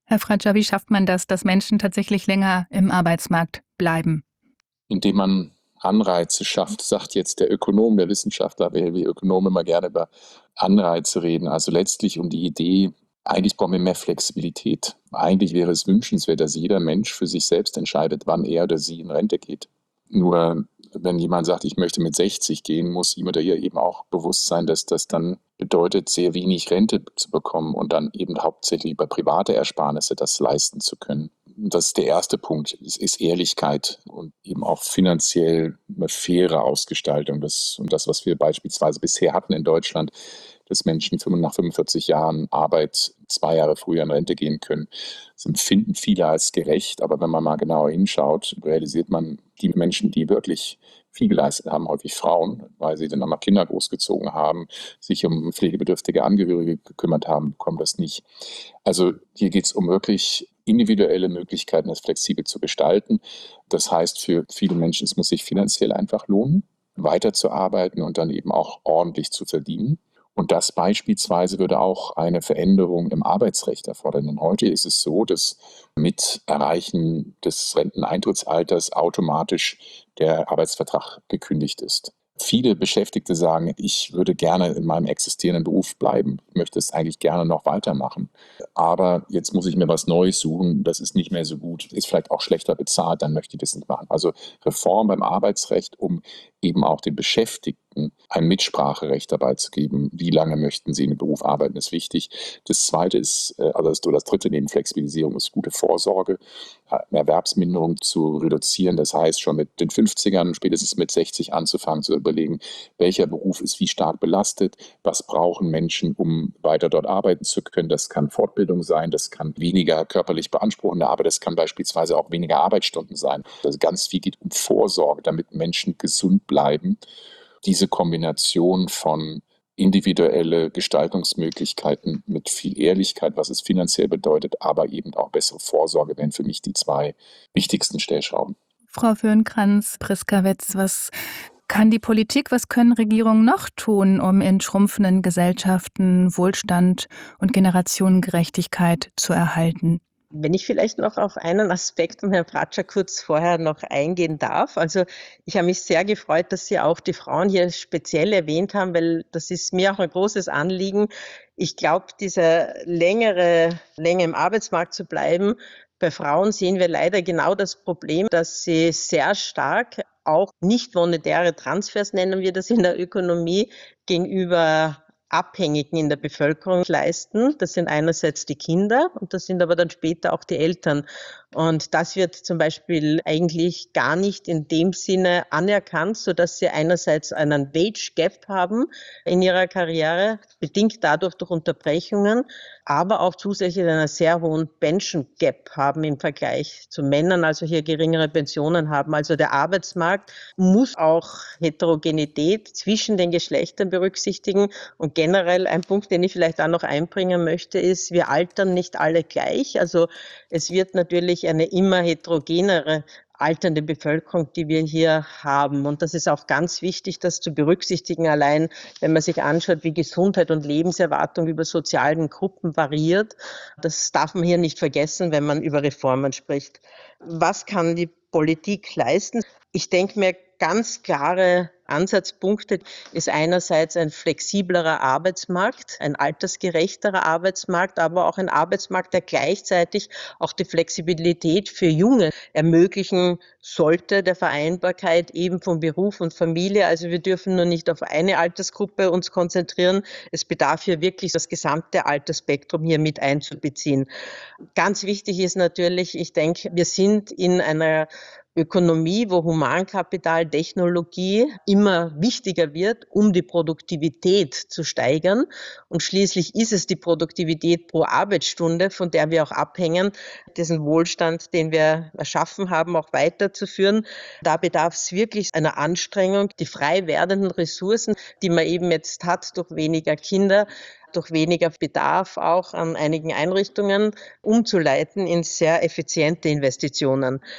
Herr Fratscher, wie schafft man das, dass Menschen tatsächlich länger im Arbeitsmarkt bleiben? Indem man Anreize schafft, sagt jetzt der Ökonom, der Wissenschaftler, weil wir Ökonomen immer gerne über Anreize reden. Also letztlich um die Idee, eigentlich brauchen wir mehr Flexibilität. Eigentlich wäre es wünschenswert, dass jeder Mensch für sich selbst entscheidet, wann er oder sie in Rente geht. Nur wenn jemand sagt, ich möchte mit sechzig gehen, muss ihm oder ihr eben auch bewusst sein, dass das dann bedeutet, sehr wenig Rente zu bekommen und dann eben hauptsächlich über private Ersparnisse das leisten zu können. Das ist der erste Punkt, es ist Ehrlichkeit und eben auch finanziell eine faire Ausgestaltung. Das, und das, was wir beispielsweise bisher hatten in Deutschland, dass Menschen nach fünfundvierzig Jahren Arbeit zwei Jahre früher in Rente gehen können. Das empfinden viele als gerecht, aber wenn man mal genauer hinschaut, realisiert man, die Menschen, die wirklich viel geleistet haben, häufig Frauen, weil sie dann einmal Kinder großgezogen haben, sich um pflegebedürftige Angehörige gekümmert haben, bekommen das nicht. Also hier geht es um wirklich individuelle Möglichkeiten, das flexibel zu gestalten. Das heißt für viele Menschen, es muss sich finanziell einfach lohnen, weiterzuarbeiten und dann eben auch ordentlich zu verdienen. Und das beispielsweise würde auch eine Veränderung im Arbeitsrecht erfordern. Denn heute ist es so, dass mit Erreichen des Renteneintrittsalters automatisch der Arbeitsvertrag gekündigt ist. Viele Beschäftigte sagen, ich würde gerne in meinem existierenden Beruf bleiben. Ich möchte es eigentlich gerne noch weitermachen. Aber jetzt muss ich mir was Neues suchen. Das ist nicht mehr so gut. Ist vielleicht auch schlechter bezahlt. Dann möchte ich das nicht machen. Also Reform beim Arbeitsrecht, um eben auch den Beschäftigten ein Mitspracherecht dabei zu geben. Wie lange möchten sie in dem Beruf arbeiten, ist wichtig. Das zweite ist, also das, das dritte neben Flexibilisierung ist gute Vorsorge, Erwerbsminderung zu reduzieren. Das heißt, schon mit den fünfzigern, spätestens mit sechzig anzufangen, zu überlegen, welcher Beruf ist wie stark belastet, was brauchen Menschen, um weiter dort arbeiten zu können. Das kann Fortbildung sein, das kann weniger körperlich beanspruchende Arbeit, das kann beispielsweise auch weniger Arbeitsstunden sein. Also ganz viel geht um Vorsorge, damit Menschen gesund bleiben. Diese Kombination von individuelle Gestaltungsmöglichkeiten mit viel Ehrlichkeit, was es finanziell bedeutet, aber eben auch bessere Vorsorge wären für mich die zwei wichtigsten Stellschrauben. Frau Fürnkrans-Priskawetz, was kann die Politik, was können Regierungen noch tun, um in schrumpfenden Gesellschaften Wohlstand und Generationengerechtigkeit zu erhalten? Wenn ich vielleicht noch auf einen Aspekt von Herrn Fratscher kurz vorher noch eingehen darf. Also ich habe mich sehr gefreut, dass Sie auch die Frauen hier speziell erwähnt haben, weil das ist mir auch ein großes Anliegen. Ich glaube, diese längere Länge im Arbeitsmarkt zu bleiben, bei Frauen sehen wir leider genau das Problem, dass sie sehr stark auch nicht monetäre Transfers, nennen wir das in der Ökonomie, gegenüber Abhängigen in der Bevölkerung leisten. Das sind einerseits die Kinder und das sind aber dann später auch die Eltern. Und das wird zum Beispiel eigentlich gar nicht in dem Sinne anerkannt, sodass sie einerseits einen Wage Gap haben in ihrer Karriere, bedingt dadurch durch Unterbrechungen, aber auch zusätzlich einen sehr hohen Pension Gap haben im Vergleich zu Männern, also hier geringere Pensionen haben. Also der Arbeitsmarkt muss auch Heterogenität zwischen den Geschlechtern berücksichtigen. Und generell ein Punkt, den ich vielleicht auch noch einbringen möchte, ist, wir altern nicht alle gleich. Also es wird natürlich eine immer heterogenere alternde Bevölkerung, die wir hier haben. Und das ist auch ganz wichtig, das zu berücksichtigen, allein wenn man sich anschaut, wie Gesundheit und Lebenserwartung über sozialen Gruppen variiert. Das darf man hier nicht vergessen, wenn man über Reformen spricht. Was kann die Politik leisten? Ich denke mir, ganz klare Ansatzpunkte ist einerseits ein flexiblerer Arbeitsmarkt, ein altersgerechterer Arbeitsmarkt, aber auch ein Arbeitsmarkt, der gleichzeitig auch die Flexibilität für Junge ermöglichen sollte, der Vereinbarkeit eben von Beruf und Familie. Also wir dürfen nur nicht auf eine Altersgruppe uns konzentrieren. Es bedarf hier wirklich, das gesamte Altersspektrum hier mit einzubeziehen. Ganz wichtig ist natürlich, ich denke, wir sind in einer Ökonomie, wo Humankapital, Technologie immer wichtiger wird, um die Produktivität zu steigern. Und schließlich ist es die Produktivität pro Arbeitsstunde, von der wir auch abhängen, diesen Wohlstand, den wir erschaffen haben, auch weiterzuführen. Da bedarf es wirklich einer Anstrengung, die frei werdenden Ressourcen, die man eben jetzt hat durch weniger Kinder, durch weniger Bedarf auch an einigen Einrichtungen umzuleiten in sehr effiziente Investitionen.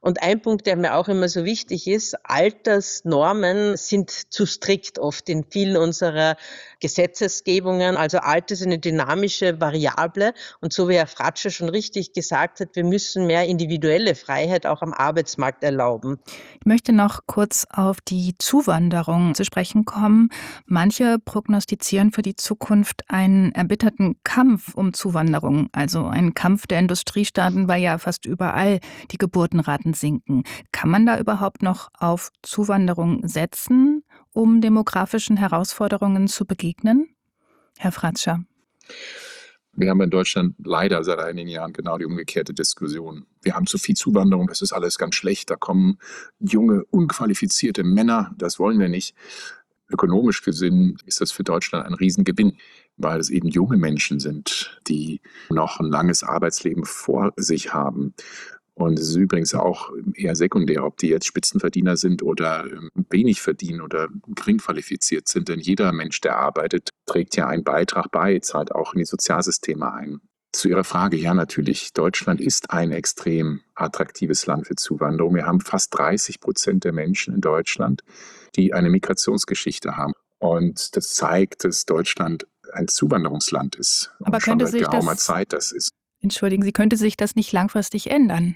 Und ein Punkt, der mir auch immer so wichtig ist, Altersnormen sind zu strikt oft in vielen unserer Gesetzesgebungen. Also Alter ist eine dynamische Variable. Und so wie Herr Fratscher schon richtig gesagt hat, wir müssen mehr individuelle Freiheit auch am Arbeitsmarkt erlauben. Ich möchte noch kurz auf die Zuwanderung zu sprechen kommen. Manche prognostizieren für die Zukunft einen erbitterten Kampf um Zuwanderung, also einen Kampf der Industriestaaten, weil ja fast überall die Geburtenraten sinken. Kann man da überhaupt noch auf Zuwanderung setzen, um demografischen Herausforderungen zu begegnen? Herr Fratscher. Wir haben in Deutschland leider seit einigen Jahren genau die umgekehrte Diskussion. Wir haben zu viel Zuwanderung, das ist alles ganz schlecht. Da kommen junge, unqualifizierte Männer, das wollen wir nicht. Ökonomisch gesehen ist das für Deutschland ein Riesengewinn, weil es eben junge Menschen sind, die noch ein langes Arbeitsleben vor sich haben. Und es ist übrigens auch eher sekundär, ob die jetzt Spitzenverdiener sind oder wenig verdienen oder gering qualifiziert sind. Denn jeder Mensch, der arbeitet, trägt ja einen Beitrag bei, zahlt auch in die Sozialsysteme ein. Zu Ihrer Frage, ja natürlich, Deutschland ist ein extrem attraktives Land für Zuwanderung. Wir haben fast dreißig Prozent der Menschen in Deutschland, die eine Migrationsgeschichte haben. Und das zeigt, dass Deutschland ein Zuwanderungsland ist. Aber und schon könnte seit sich geraumer das, Zeit das ist. Entschuldigen Sie, könnte sich das nicht langfristig ändern?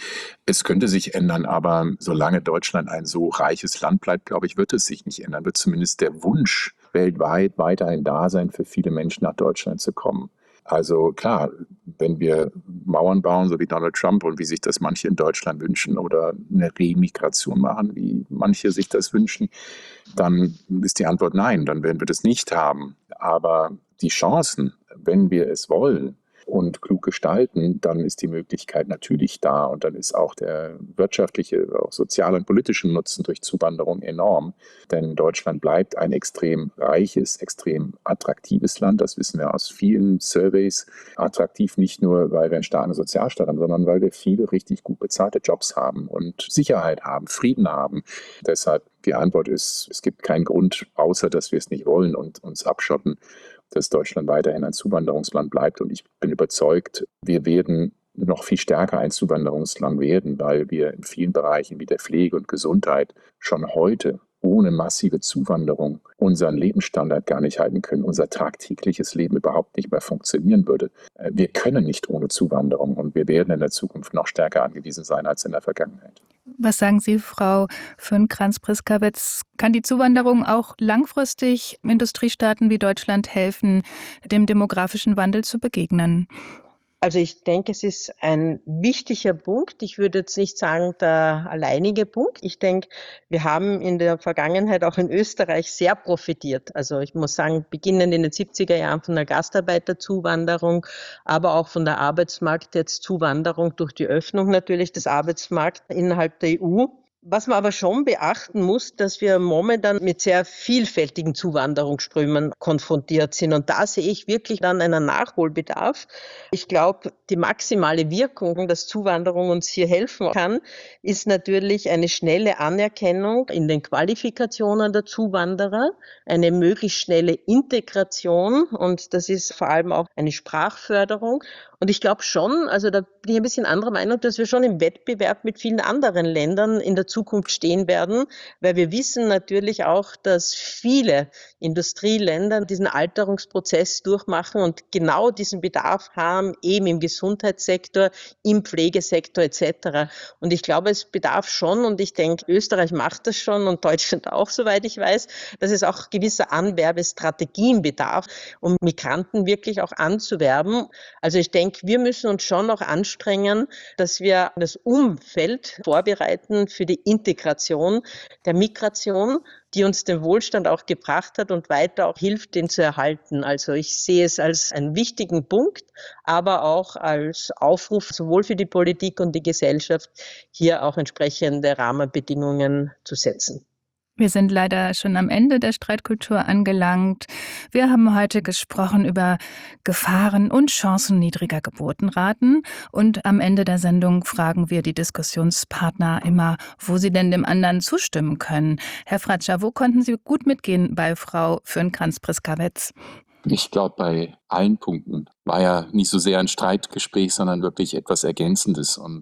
Es könnte sich ändern, aber solange Deutschland ein so reiches Land bleibt, glaube ich, wird es sich nicht ändern. Wird zumindest der Wunsch weltweit weiterhin da sein, für viele Menschen nach Deutschland zu kommen. Also klar, wenn wir Mauern bauen, so wie Donald Trump und wie sich das manche in Deutschland wünschen oder eine Remigration machen, wie manche sich das wünschen, dann ist die Antwort nein, dann werden wir das nicht haben. Aber die Chancen, wenn wir es wollen und klug gestalten, dann ist die Möglichkeit natürlich da und dann ist auch der wirtschaftliche, auch soziale und politische Nutzen durch Zuwanderung enorm. Denn Deutschland bleibt ein extrem reiches, extrem attraktives Land, das wissen wir aus vielen Surveys. Attraktiv nicht nur, weil wir einen starken Sozialstaat haben, sondern weil wir viele richtig gut bezahlte Jobs haben und Sicherheit haben, Frieden haben. Deshalb die Antwort ist, es gibt keinen Grund, außer dass wir es nicht wollen und uns abschotten, dass Deutschland weiterhin ein Zuwanderungsland bleibt. Und ich bin überzeugt, wir werden noch viel stärker ein Zuwanderungsland werden, weil wir in vielen Bereichen wie der Pflege und Gesundheit schon heute ohne massive Zuwanderung unseren Lebensstandard gar nicht halten können, unser tagtägliches Leben überhaupt nicht mehr funktionieren würde. Wir können nicht ohne Zuwanderung und wir werden in der Zukunft noch stärker angewiesen sein als in der Vergangenheit. Was sagen Sie, Frau Fürnkrans-Priskawitz? Kann die Zuwanderung auch langfristig Industriestaaten wie Deutschland helfen, dem demografischen Wandel zu begegnen? Also ich denke, es ist ein wichtiger Punkt. Ich würde jetzt nicht sagen, der alleinige Punkt. Ich denke, wir haben in der Vergangenheit auch in Österreich sehr profitiert. Also ich muss sagen, beginnend in den siebziger Jahren von der Gastarbeiterzuwanderung, aber auch von der Arbeitsmarkt jetzt Zuwanderung durch die Öffnung natürlich des Arbeitsmarkts innerhalb der E U. Was man aber schon beachten muss, dass wir momentan mit sehr vielfältigen Zuwanderungsströmen konfrontiert sind. Und da sehe ich wirklich dann einen Nachholbedarf. Ich glaube, die maximale Wirkung, dass Zuwanderung uns hier helfen kann, ist natürlich eine schnelle Anerkennung in den Qualifikationen der Zuwanderer, eine möglichst schnelle Integration und das ist vor allem auch eine Sprachförderung. Und ich glaube schon, also da bin ich ein bisschen anderer Meinung, dass wir schon im Wettbewerb mit vielen anderen Ländern in der Zukunft stehen werden, weil wir wissen natürlich auch, dass viele Industrieländer diesen Alterungsprozess durchmachen und genau diesen Bedarf haben, eben im Gesundheitssektor, im Pflegesektor et cetera. Und ich glaube, es bedarf schon, und ich denke, Österreich macht das schon und Deutschland auch, soweit ich weiß, dass es auch gewisser Anwerbestrategien bedarf, um Migranten wirklich auch anzuwerben. Also ich denke, wir müssen uns schon noch anstrengen, dass wir das Umfeld vorbereiten für die Integration der Migration, die uns den Wohlstand auch gebracht hat und weiter auch hilft, den zu erhalten. Also ich sehe es als einen wichtigen Punkt, aber auch als Aufruf sowohl für die Politik und die Gesellschaft, hier auch entsprechende Rahmenbedingungen zu setzen. Wir sind leider schon am Ende der Streitkultur angelangt. Wir haben heute gesprochen über Gefahren und Chancen niedriger Geburtenraten. Und am Ende der Sendung fragen wir die Diskussionspartner immer, wo sie denn dem anderen zustimmen können. Herr Fratscher, wo konnten Sie gut mitgehen bei Frau Fürnkrans-Priskawitz? Ich glaube, bei allen Punkten war ja nicht so sehr ein Streitgespräch, sondern wirklich etwas Ergänzendes. Und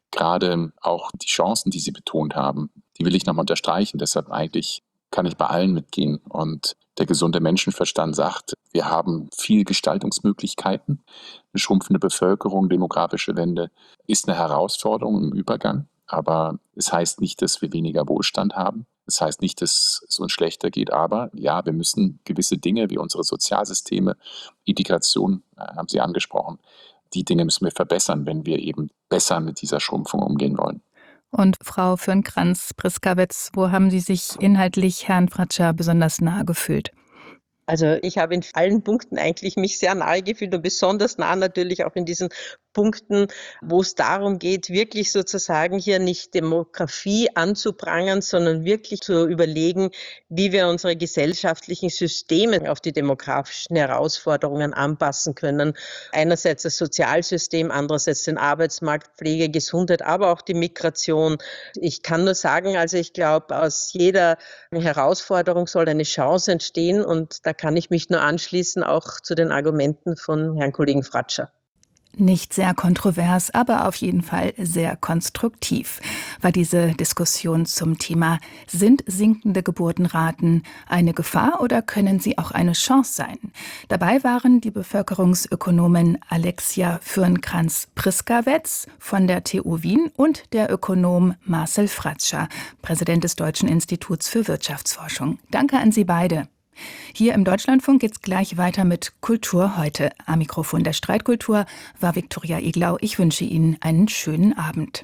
gerade auch die Chancen, die Sie betont haben, die will ich nochmal unterstreichen. Deshalb eigentlich kann ich bei allen mitgehen. Und der gesunde Menschenverstand sagt, wir haben viel Gestaltungsmöglichkeiten. Eine schrumpfende Bevölkerung, demografische Wende ist eine Herausforderung im Übergang. Aber es heißt nicht, dass wir weniger Wohlstand haben. Es heißt nicht, dass es uns schlechter geht. Aber ja, wir müssen gewisse Dinge wie unsere Sozialsysteme, Integration, äh, haben Sie angesprochen, die Dinge müssen wir verbessern, wenn wir eben besser mit dieser Schrumpfung umgehen wollen. Und Frau Fürnkranz-Priskawetz, wo haben Sie sich inhaltlich Herrn Fratscher besonders nahe gefühlt? Also ich habe in allen Punkten eigentlich mich sehr nahe gefühlt und besonders nah natürlich auch in diesen Punkten, wo es darum geht, wirklich sozusagen hier nicht Demografie anzuprangern, sondern wirklich zu überlegen, wie wir unsere gesellschaftlichen Systeme auf die demografischen Herausforderungen anpassen können. Einerseits das Sozialsystem, andererseits den Arbeitsmarkt, Pflege, Gesundheit, aber auch die Migration. Ich kann nur sagen, also ich glaube, aus jeder Herausforderung soll eine Chance entstehen und da kann ich mich nur anschließen, auch zu den Argumenten von Herrn Kollegen Fratscher. Nicht sehr kontrovers, aber auf jeden Fall sehr konstruktiv war diese Diskussion zum Thema: Sind sinkende Geburtenraten eine Gefahr oder können sie auch eine Chance sein? Dabei waren die Bevölkerungsökonomin Alexia Fürnkranz-Priskawetz von der T U Wien und der Ökonom Marcel Fratscher, Präsident des Deutschen Instituts für Wirtschaftsforschung. Danke an Sie beide. Hier im Deutschlandfunk geht's gleich weiter mit Kultur heute. Am Mikrofon der Streitkultur war Viktoria Eglau. Ich wünsche Ihnen einen schönen Abend.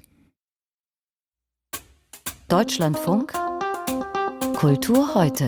Deutschlandfunk Kultur heute.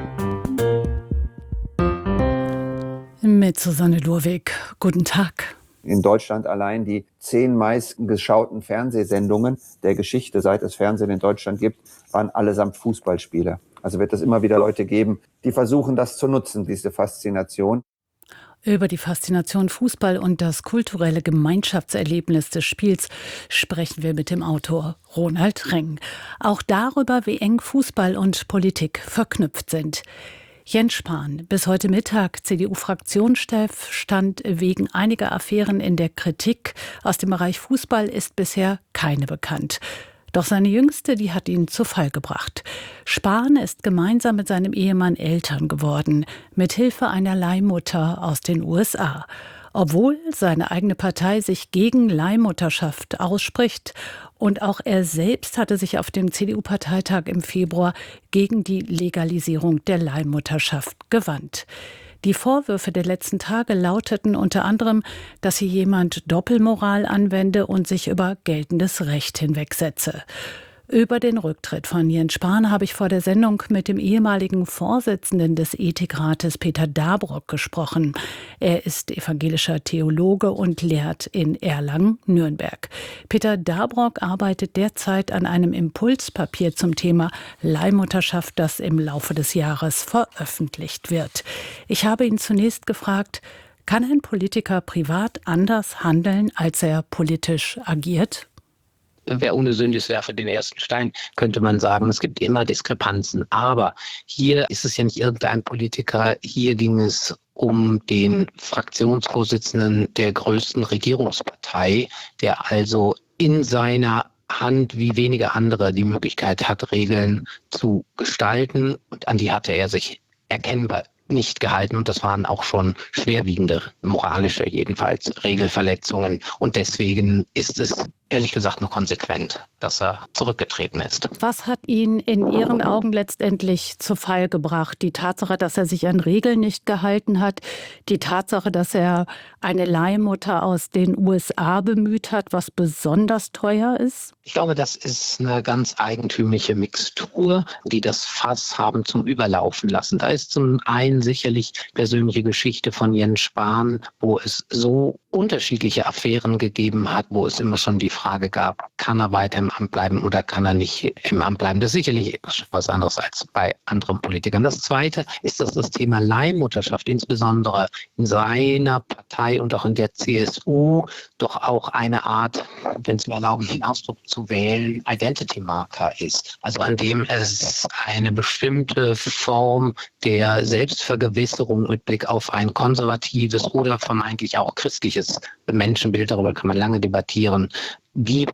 Mit Susanne Lurwig. Guten Tag. In Deutschland allein die zehn meisten geschauten Fernsehsendungen der Geschichte, seit es Fernsehen in Deutschland gibt, waren allesamt Fußballspiele. Also wird es immer wieder Leute geben, die versuchen, das zu nutzen, diese Faszination. Über die Faszination Fußball und das kulturelle Gemeinschaftserlebnis des Spiels sprechen wir mit dem Autor Ronald Reng. Auch darüber, wie eng Fußball und Politik verknüpft sind. Jens Spahn, bis heute Mittag C D U-Fraktionschef, stand wegen einiger Affären in der Kritik. Aus dem Bereich Fußball ist bisher keine bekannt. Doch seine jüngste, die hat ihn zu Fall gebracht. Spahn ist gemeinsam mit seinem Ehemann Eltern geworden, mit Hilfe einer Leihmutter aus den U S A. Obwohl seine eigene Partei sich gegen Leihmutterschaft ausspricht und auch er selbst hatte sich auf dem C D U-Parteitag im Februar gegen die Legalisierung der Leihmutterschaft gewandt. Die Vorwürfe der letzten Tage lauteten unter anderem, dass hier jemand Doppelmoral anwende und sich über geltendes Recht hinwegsetze. Über den Rücktritt von Jens Spahn habe ich vor der Sendung mit dem ehemaligen Vorsitzenden des Ethikrates Peter Dabrock gesprochen. Er ist evangelischer Theologe und lehrt in Erlangen-Nürnberg. Peter Dabrock arbeitet derzeit an einem Impulspapier zum Thema Leihmutterschaft, das im Laufe des Jahres veröffentlicht wird. Ich habe ihn zunächst gefragt, kann ein Politiker privat anders handeln, als er politisch agiert? Wer ohne Sünde ist, werfe den ersten Stein, könnte man sagen. Es gibt immer Diskrepanzen. Aber hier ist es ja nicht irgendein Politiker. Hier ging es um den Fraktionsvorsitzenden der größten Regierungspartei, der also in seiner Hand wie wenige andere die Möglichkeit hat, Regeln zu gestalten. Und an die hatte er sich erkennbar nicht gehalten. Und das waren auch schon schwerwiegende, moralische jedenfalls, Regelverletzungen. Und deswegen ist es ehrlich gesagt nur konsequent, dass er zurückgetreten ist. Was hat ihn in Ihren Augen letztendlich zu Fall gebracht? Die Tatsache, dass er sich an Regeln nicht gehalten hat, die Tatsache, dass er eine Leihmutter aus den U S A bemüht hat, was besonders teuer ist? Ich glaube, das ist eine ganz eigentümliche Mixtur, die das Fass haben zum Überlaufen lassen. Da ist zum einen sicherlich persönliche Geschichte von Jens Spahn, wo es so unterschiedliche Affären gegeben hat, wo es immer schon die Frage gab, kann er weiter im Amt bleiben oder kann er nicht im Amt bleiben? Das ist sicherlich was anderes als bei anderen Politikern. Das Zweite ist, dass das Thema Leihmutterschaft insbesondere in seiner Partei und auch in der C S U doch auch eine Art, wenn Sie mir erlauben, den Ausdruck zu wählen, Identity-Marker ist. Also an dem es eine bestimmte Form der Selbstvergewisserung mit Blick auf ein konservatives oder vermeintlich auch christliches Menschenbild, darüber kann man lange debattieren, gibt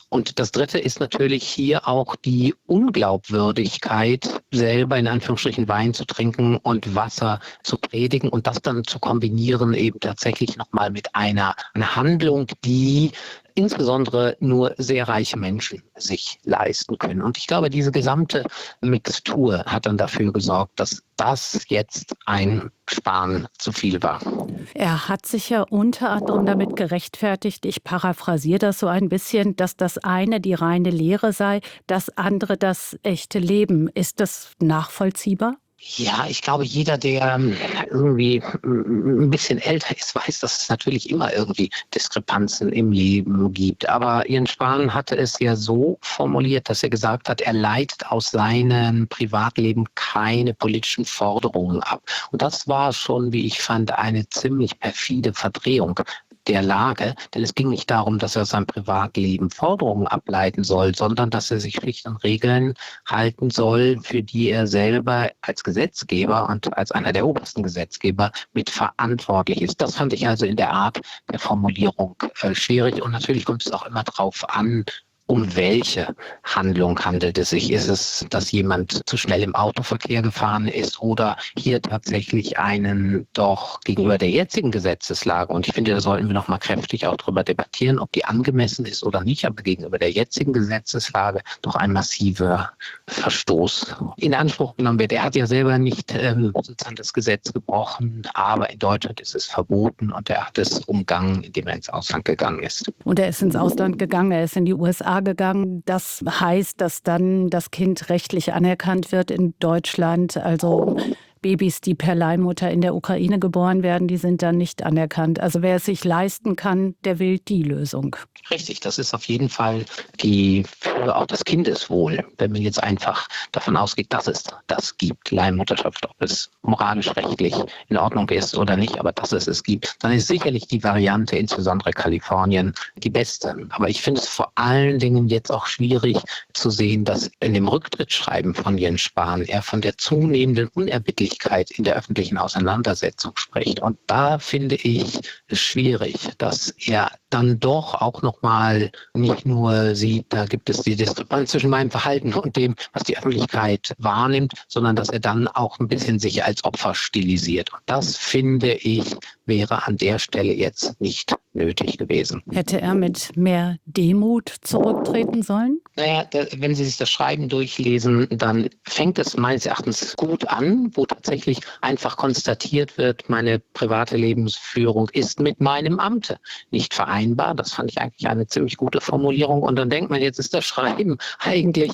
Und das Dritte ist natürlich hier auch die Unglaubwürdigkeit, selber in Anführungsstrichen Wein zu trinken und Wasser zu predigen und das dann zu kombinieren eben tatsächlich nochmal mit einer, einer Handlung, die insbesondere nur sehr reiche Menschen sich leisten können. Und ich glaube, diese gesamte Mixtur hat dann dafür gesorgt, dass das jetzt ein Spahn zu viel war. Er hat sich ja unter anderem damit gerechtfertigt, ich paraphrasiere das so ein bisschen, dass das eine die reine Lehre sei, das andere das echte Leben. Ist das nachvollziehbar? Ja, ich glaube, jeder, der irgendwie ein bisschen älter ist, weiß, dass es natürlich immer irgendwie Diskrepanzen im Leben gibt. Aber Jens Spahn hatte es ja so formuliert, dass er gesagt hat, er leitet aus seinem Privatleben keine politischen Forderungen ab. Und das war schon, wie ich fand, eine ziemlich perfide Verdrehung der Lage, denn es ging nicht darum, dass er aus seinem Privatleben Forderungen ableiten soll, sondern dass er sich schlicht an Regeln halten soll, für die er selber als Gesetzgeber und als einer der obersten Gesetzgeber mit verantwortlich ist. Das fand ich also in der Art der Formulierung äh, schwierig und natürlich kommt es auch immer drauf an, um welche Handlung handelt es sich? Ist es, dass jemand zu schnell im Autoverkehr gefahren ist oder hier tatsächlich einen doch gegenüber der jetzigen Gesetzeslage, und ich finde, da sollten wir noch mal kräftig auch darüber debattieren, ob die angemessen ist oder nicht, aber gegenüber der jetzigen Gesetzeslage doch ein massiver Verstoß in Anspruch genommen wird. Er hat ja selber nicht ähm, sozusagen das Gesetz gebrochen, aber in Deutschland ist es verboten und er hat es umgangen, indem er ins Ausland gegangen ist. Und er ist ins Ausland gegangen, er ist in die U S A gegangen. Das heißt, dass dann das Kind rechtlich anerkannt wird in Deutschland. Also Babys, die per Leihmutter in der Ukraine geboren werden, die sind dann nicht anerkannt. Also wer es sich leisten kann, der will die Lösung. Richtig, das ist auf jeden Fall die für auch das Kindeswohl. Wenn man jetzt einfach davon ausgeht, dass es das gibt, Leihmutterschaft, ob es moralisch rechtlich in Ordnung ist oder nicht, aber dass es es gibt, dann ist sicherlich die Variante, insbesondere Kalifornien, die beste. Aber ich finde es vor allen Dingen jetzt auch schwierig zu sehen, dass in dem Rücktrittsschreiben von Jens Spahn er von der zunehmenden Unerbittlichkeit in der öffentlichen Auseinandersetzung spricht. Und da finde ich es schwierig, dass er dann doch auch nochmal nicht nur sieht, da gibt es die Diskrepanz zwischen meinem Verhalten und dem, was die Öffentlichkeit wahrnimmt, sondern dass er dann auch ein bisschen sich als Opfer stilisiert. Und das, finde ich, wäre an der Stelle jetzt nicht nötig gewesen. Hätte er mit mehr Demut zurücktreten sollen? Naja, da, wenn Sie sich das Schreiben durchlesen, dann fängt es meines Erachtens gut an, wo tatsächlich einfach konstatiert wird, meine private Lebensführung ist mit meinem Amte nicht vereinbar. Das fand ich eigentlich eine ziemlich gute Formulierung. Und dann denkt man, jetzt ist das Schreiben eigentlich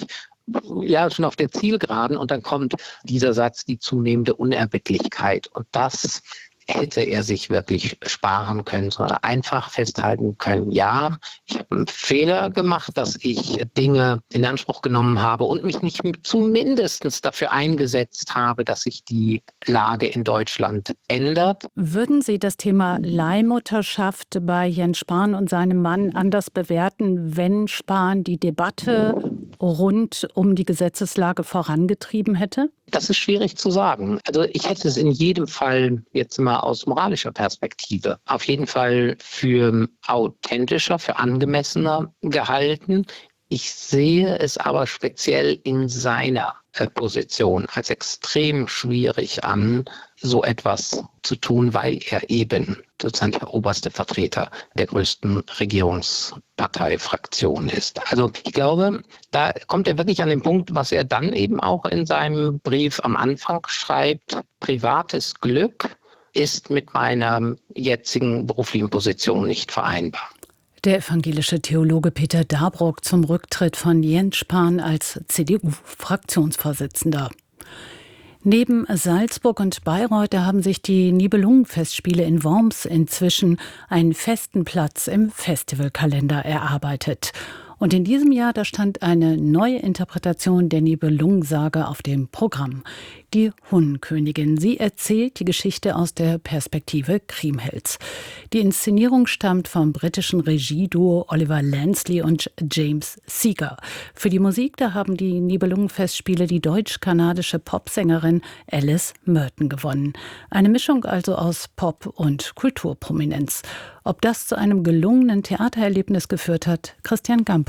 ja schon auf der Zielgeraden und dann kommt dieser Satz, die zunehmende Unerbittlichkeit. Und das hätte er sich wirklich sparen können, sondern einfach festhalten können, ja, ich habe einen Fehler gemacht, dass ich Dinge in Anspruch genommen habe und mich nicht zumindest dafür eingesetzt habe, dass sich die Lage in Deutschland ändert. Würden Sie das Thema Leihmutterschaft bei Jens Spahn und seinem Mann anders bewerten, wenn Spahn die Debatte rund um die Gesetzeslage vorangetrieben hätte? Das ist schwierig zu sagen. Also ich hätte es in jedem Fall jetzt mal aus moralischer Perspektive auf jeden Fall für authentischer, für angemessener gehalten. Ich sehe es aber speziell in seiner Position als extrem schwierig an, so etwas zu tun, weil er eben sozusagen der oberste Vertreter der größten Regierungsparteifraktion ist. Also ich glaube, da kommt er wirklich an den Punkt, was er dann eben auch in seinem Brief am Anfang schreibt: Privates Glück ist mit meiner jetzigen beruflichen Position nicht vereinbar. Der evangelische Theologe Peter Dabrock zum Rücktritt von Jens Spahn als C D U-Fraktionsvorsitzender. Neben Salzburg und Bayreuth haben sich die Nibelungenfestspiele in Worms inzwischen einen festen Platz im Festivalkalender erarbeitet. Und in diesem Jahr, da stand eine neue Interpretation der Nibelungensage auf dem Programm. Die Hunnenkönigin. Sie erzählt die Geschichte aus der Perspektive Kriemhilds. Die Inszenierung stammt vom britischen Regieduo Oliver Lansley und James Seeger. Für die Musik, da haben die Nibelungenfestspiele die deutsch-kanadische Popsängerin Alice Merton gewonnen. Eine Mischung also aus Pop- und Kulturprominenz. Ob das zu einem gelungenen Theatererlebnis geführt hat, Christian Gamper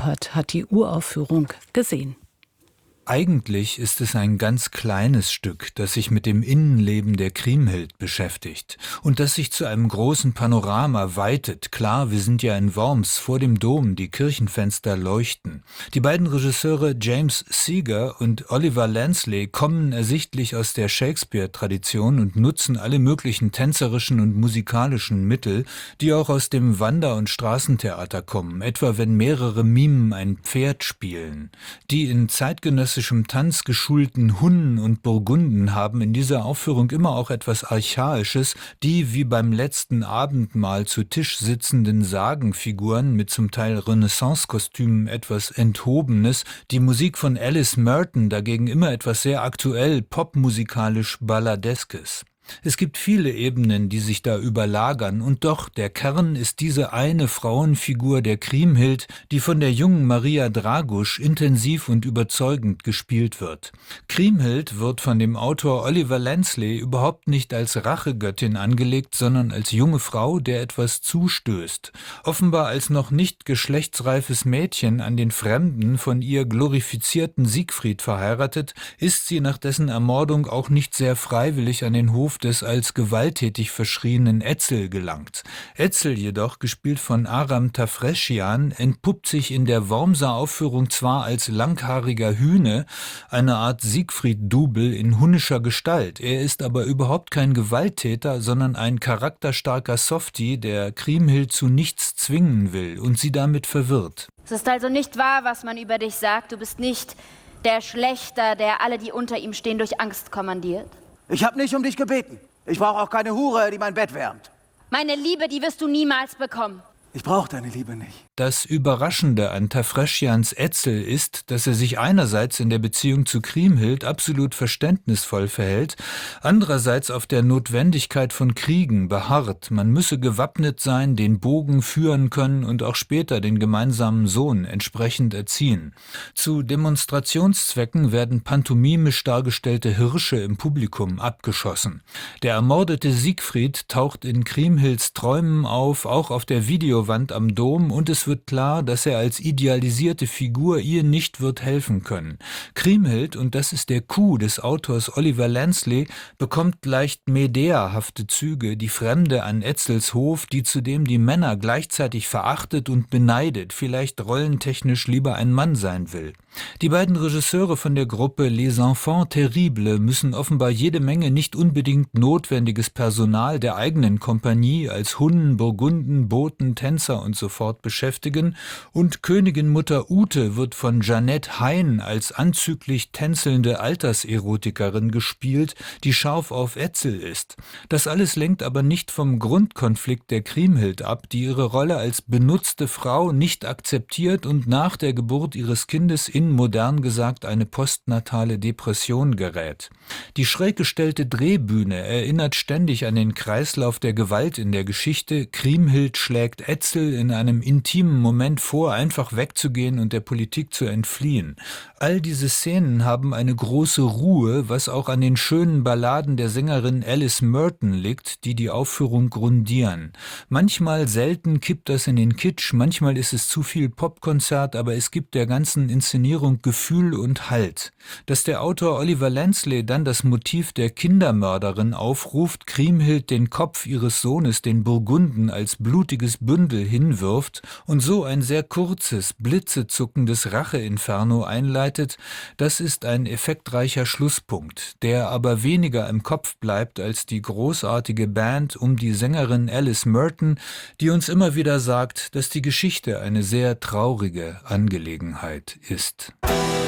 Lippert hat die Uraufführung gesehen. Eigentlich ist es ein ganz kleines Stück, das sich mit dem Innenleben der Kriemhild beschäftigt und das sich zu einem großen Panorama weitet. Klar, wir sind ja in Worms, vor dem Dom, die Kirchenfenster leuchten. Die beiden Regisseure James Seeger und Oliver Lansley kommen ersichtlich aus der Shakespeare-Tradition und nutzen alle möglichen tänzerischen und musikalischen Mittel, die auch aus dem Wander- und Straßentheater kommen, etwa wenn mehrere Mimen ein Pferd spielen. Die in zeitgenössischen Tanz geschulten Hunnen und Burgunden haben in dieser Aufführung immer auch etwas Archaisches, die wie beim letzten Abendmahl zu Tisch sitzenden Sagenfiguren mit zum Teil Renaissance-Kostümen etwas Enthobenes, die Musik von Alice Merton dagegen immer etwas sehr aktuell popmusikalisch Balladeskes. Es gibt viele Ebenen, die sich da überlagern, und doch, der Kern ist diese eine Frauenfigur der Kriemhild, die von der jungen Maria Dragusch intensiv und überzeugend gespielt wird. Kriemhild wird von dem Autor Oliver Lansley überhaupt nicht als Rachegöttin angelegt, sondern als junge Frau, der etwas zustößt. Offenbar als noch nicht geschlechtsreifes Mädchen an den fremden, von ihr glorifizierten Siegfried verheiratet, ist sie nach dessen Ermordung auch nicht sehr freiwillig an den Hof des als gewalttätig verschrienen Etzel gelangt. Etzel jedoch, gespielt von Aram Tafreschian, entpuppt sich in der Wormser Aufführung zwar als langhaariger Hühne, eine Art Siegfried-Double in hunnischer Gestalt. Er ist aber überhaupt kein Gewalttäter, sondern ein charakterstarker Softie, der Kriemhild zu nichts zwingen will und sie damit verwirrt. Es ist also nicht wahr, was man über dich sagt. Du bist nicht der Schlächter, der alle, die unter ihm stehen, durch Angst kommandiert. Ich habe nicht um dich gebeten. Ich brauche auch keine Hure, die mein Bett wärmt. Meine Liebe, die wirst du niemals bekommen. Ich brauche deine Liebe nicht. Das Überraschende an Tafreschians Etzel ist, dass er sich einerseits in der Beziehung zu Kriemhild absolut verständnisvoll verhält, andererseits auf der Notwendigkeit von Kriegen beharrt. Man müsse gewappnet sein, den Bogen führen können und auch später den gemeinsamen Sohn entsprechend erziehen. Zu Demonstrationszwecken werden pantomimisch dargestellte Hirsche im Publikum abgeschossen. Der ermordete Siegfried taucht in Kriemhilds Träumen auf, auch auf der Videowand am Dom, und es wird klar, dass er als idealisierte Figur ihr nicht wird helfen können. Kriemhild, und das ist der Coup des Autors Oliver Lansley, bekommt leicht Medea-hafte Züge, die Fremde an Etzels Hof, die zudem die Männer gleichzeitig verachtet und beneidet, vielleicht rollentechnisch lieber ein Mann sein will. Die beiden Regisseure von der Gruppe Les Enfants Terribles müssen offenbar jede Menge nicht unbedingt notwendiges Personal der eigenen Kompanie als Hunnen, Burgunden, Boten, Tänzer und so fort beschäftigen, und Königin Mutter Ute wird von Jeanette Hein als anzüglich tänzelnde Alterserotikerin gespielt, die scharf auf Etzel ist. Das alles lenkt aber nicht vom Grundkonflikt der Kriemhild ab, die ihre Rolle als benutzte Frau nicht akzeptiert und nach der Geburt ihres Kindes in modern gesagt eine postnatale Depression gerät. Die schräg gestellte Drehbühne erinnert ständig an den Kreislauf der Gewalt in der Geschichte. Kriemhild schlägt Etzel in einem intimen Moment vor, einfach wegzugehen und der Politik zu entfliehen. All diese Szenen haben eine große Ruhe, was auch an den schönen Balladen der Sängerin Alice Merton liegt, die die Aufführung grundieren. Manchmal, selten, kippt das in den Kitsch, manchmal ist es zu viel Popkonzert, aber es gibt der ganzen Inszenierung Gefühl und Halt. Dass der Autor Oliver Lansley dann das Motiv der Kindermörderin aufruft, Kriemhild den Kopf ihres Sohnes den Burgunden als blutiges Bündel hinwirft und so ein sehr kurzes, blitzezuckendes Racheinferno einleitet, das ist ein effektreicher Schlusspunkt, der aber weniger im Kopf bleibt als die großartige Band um die Sängerin Alice Merton, die uns immer wieder sagt, dass die Geschichte eine sehr traurige Angelegenheit ist.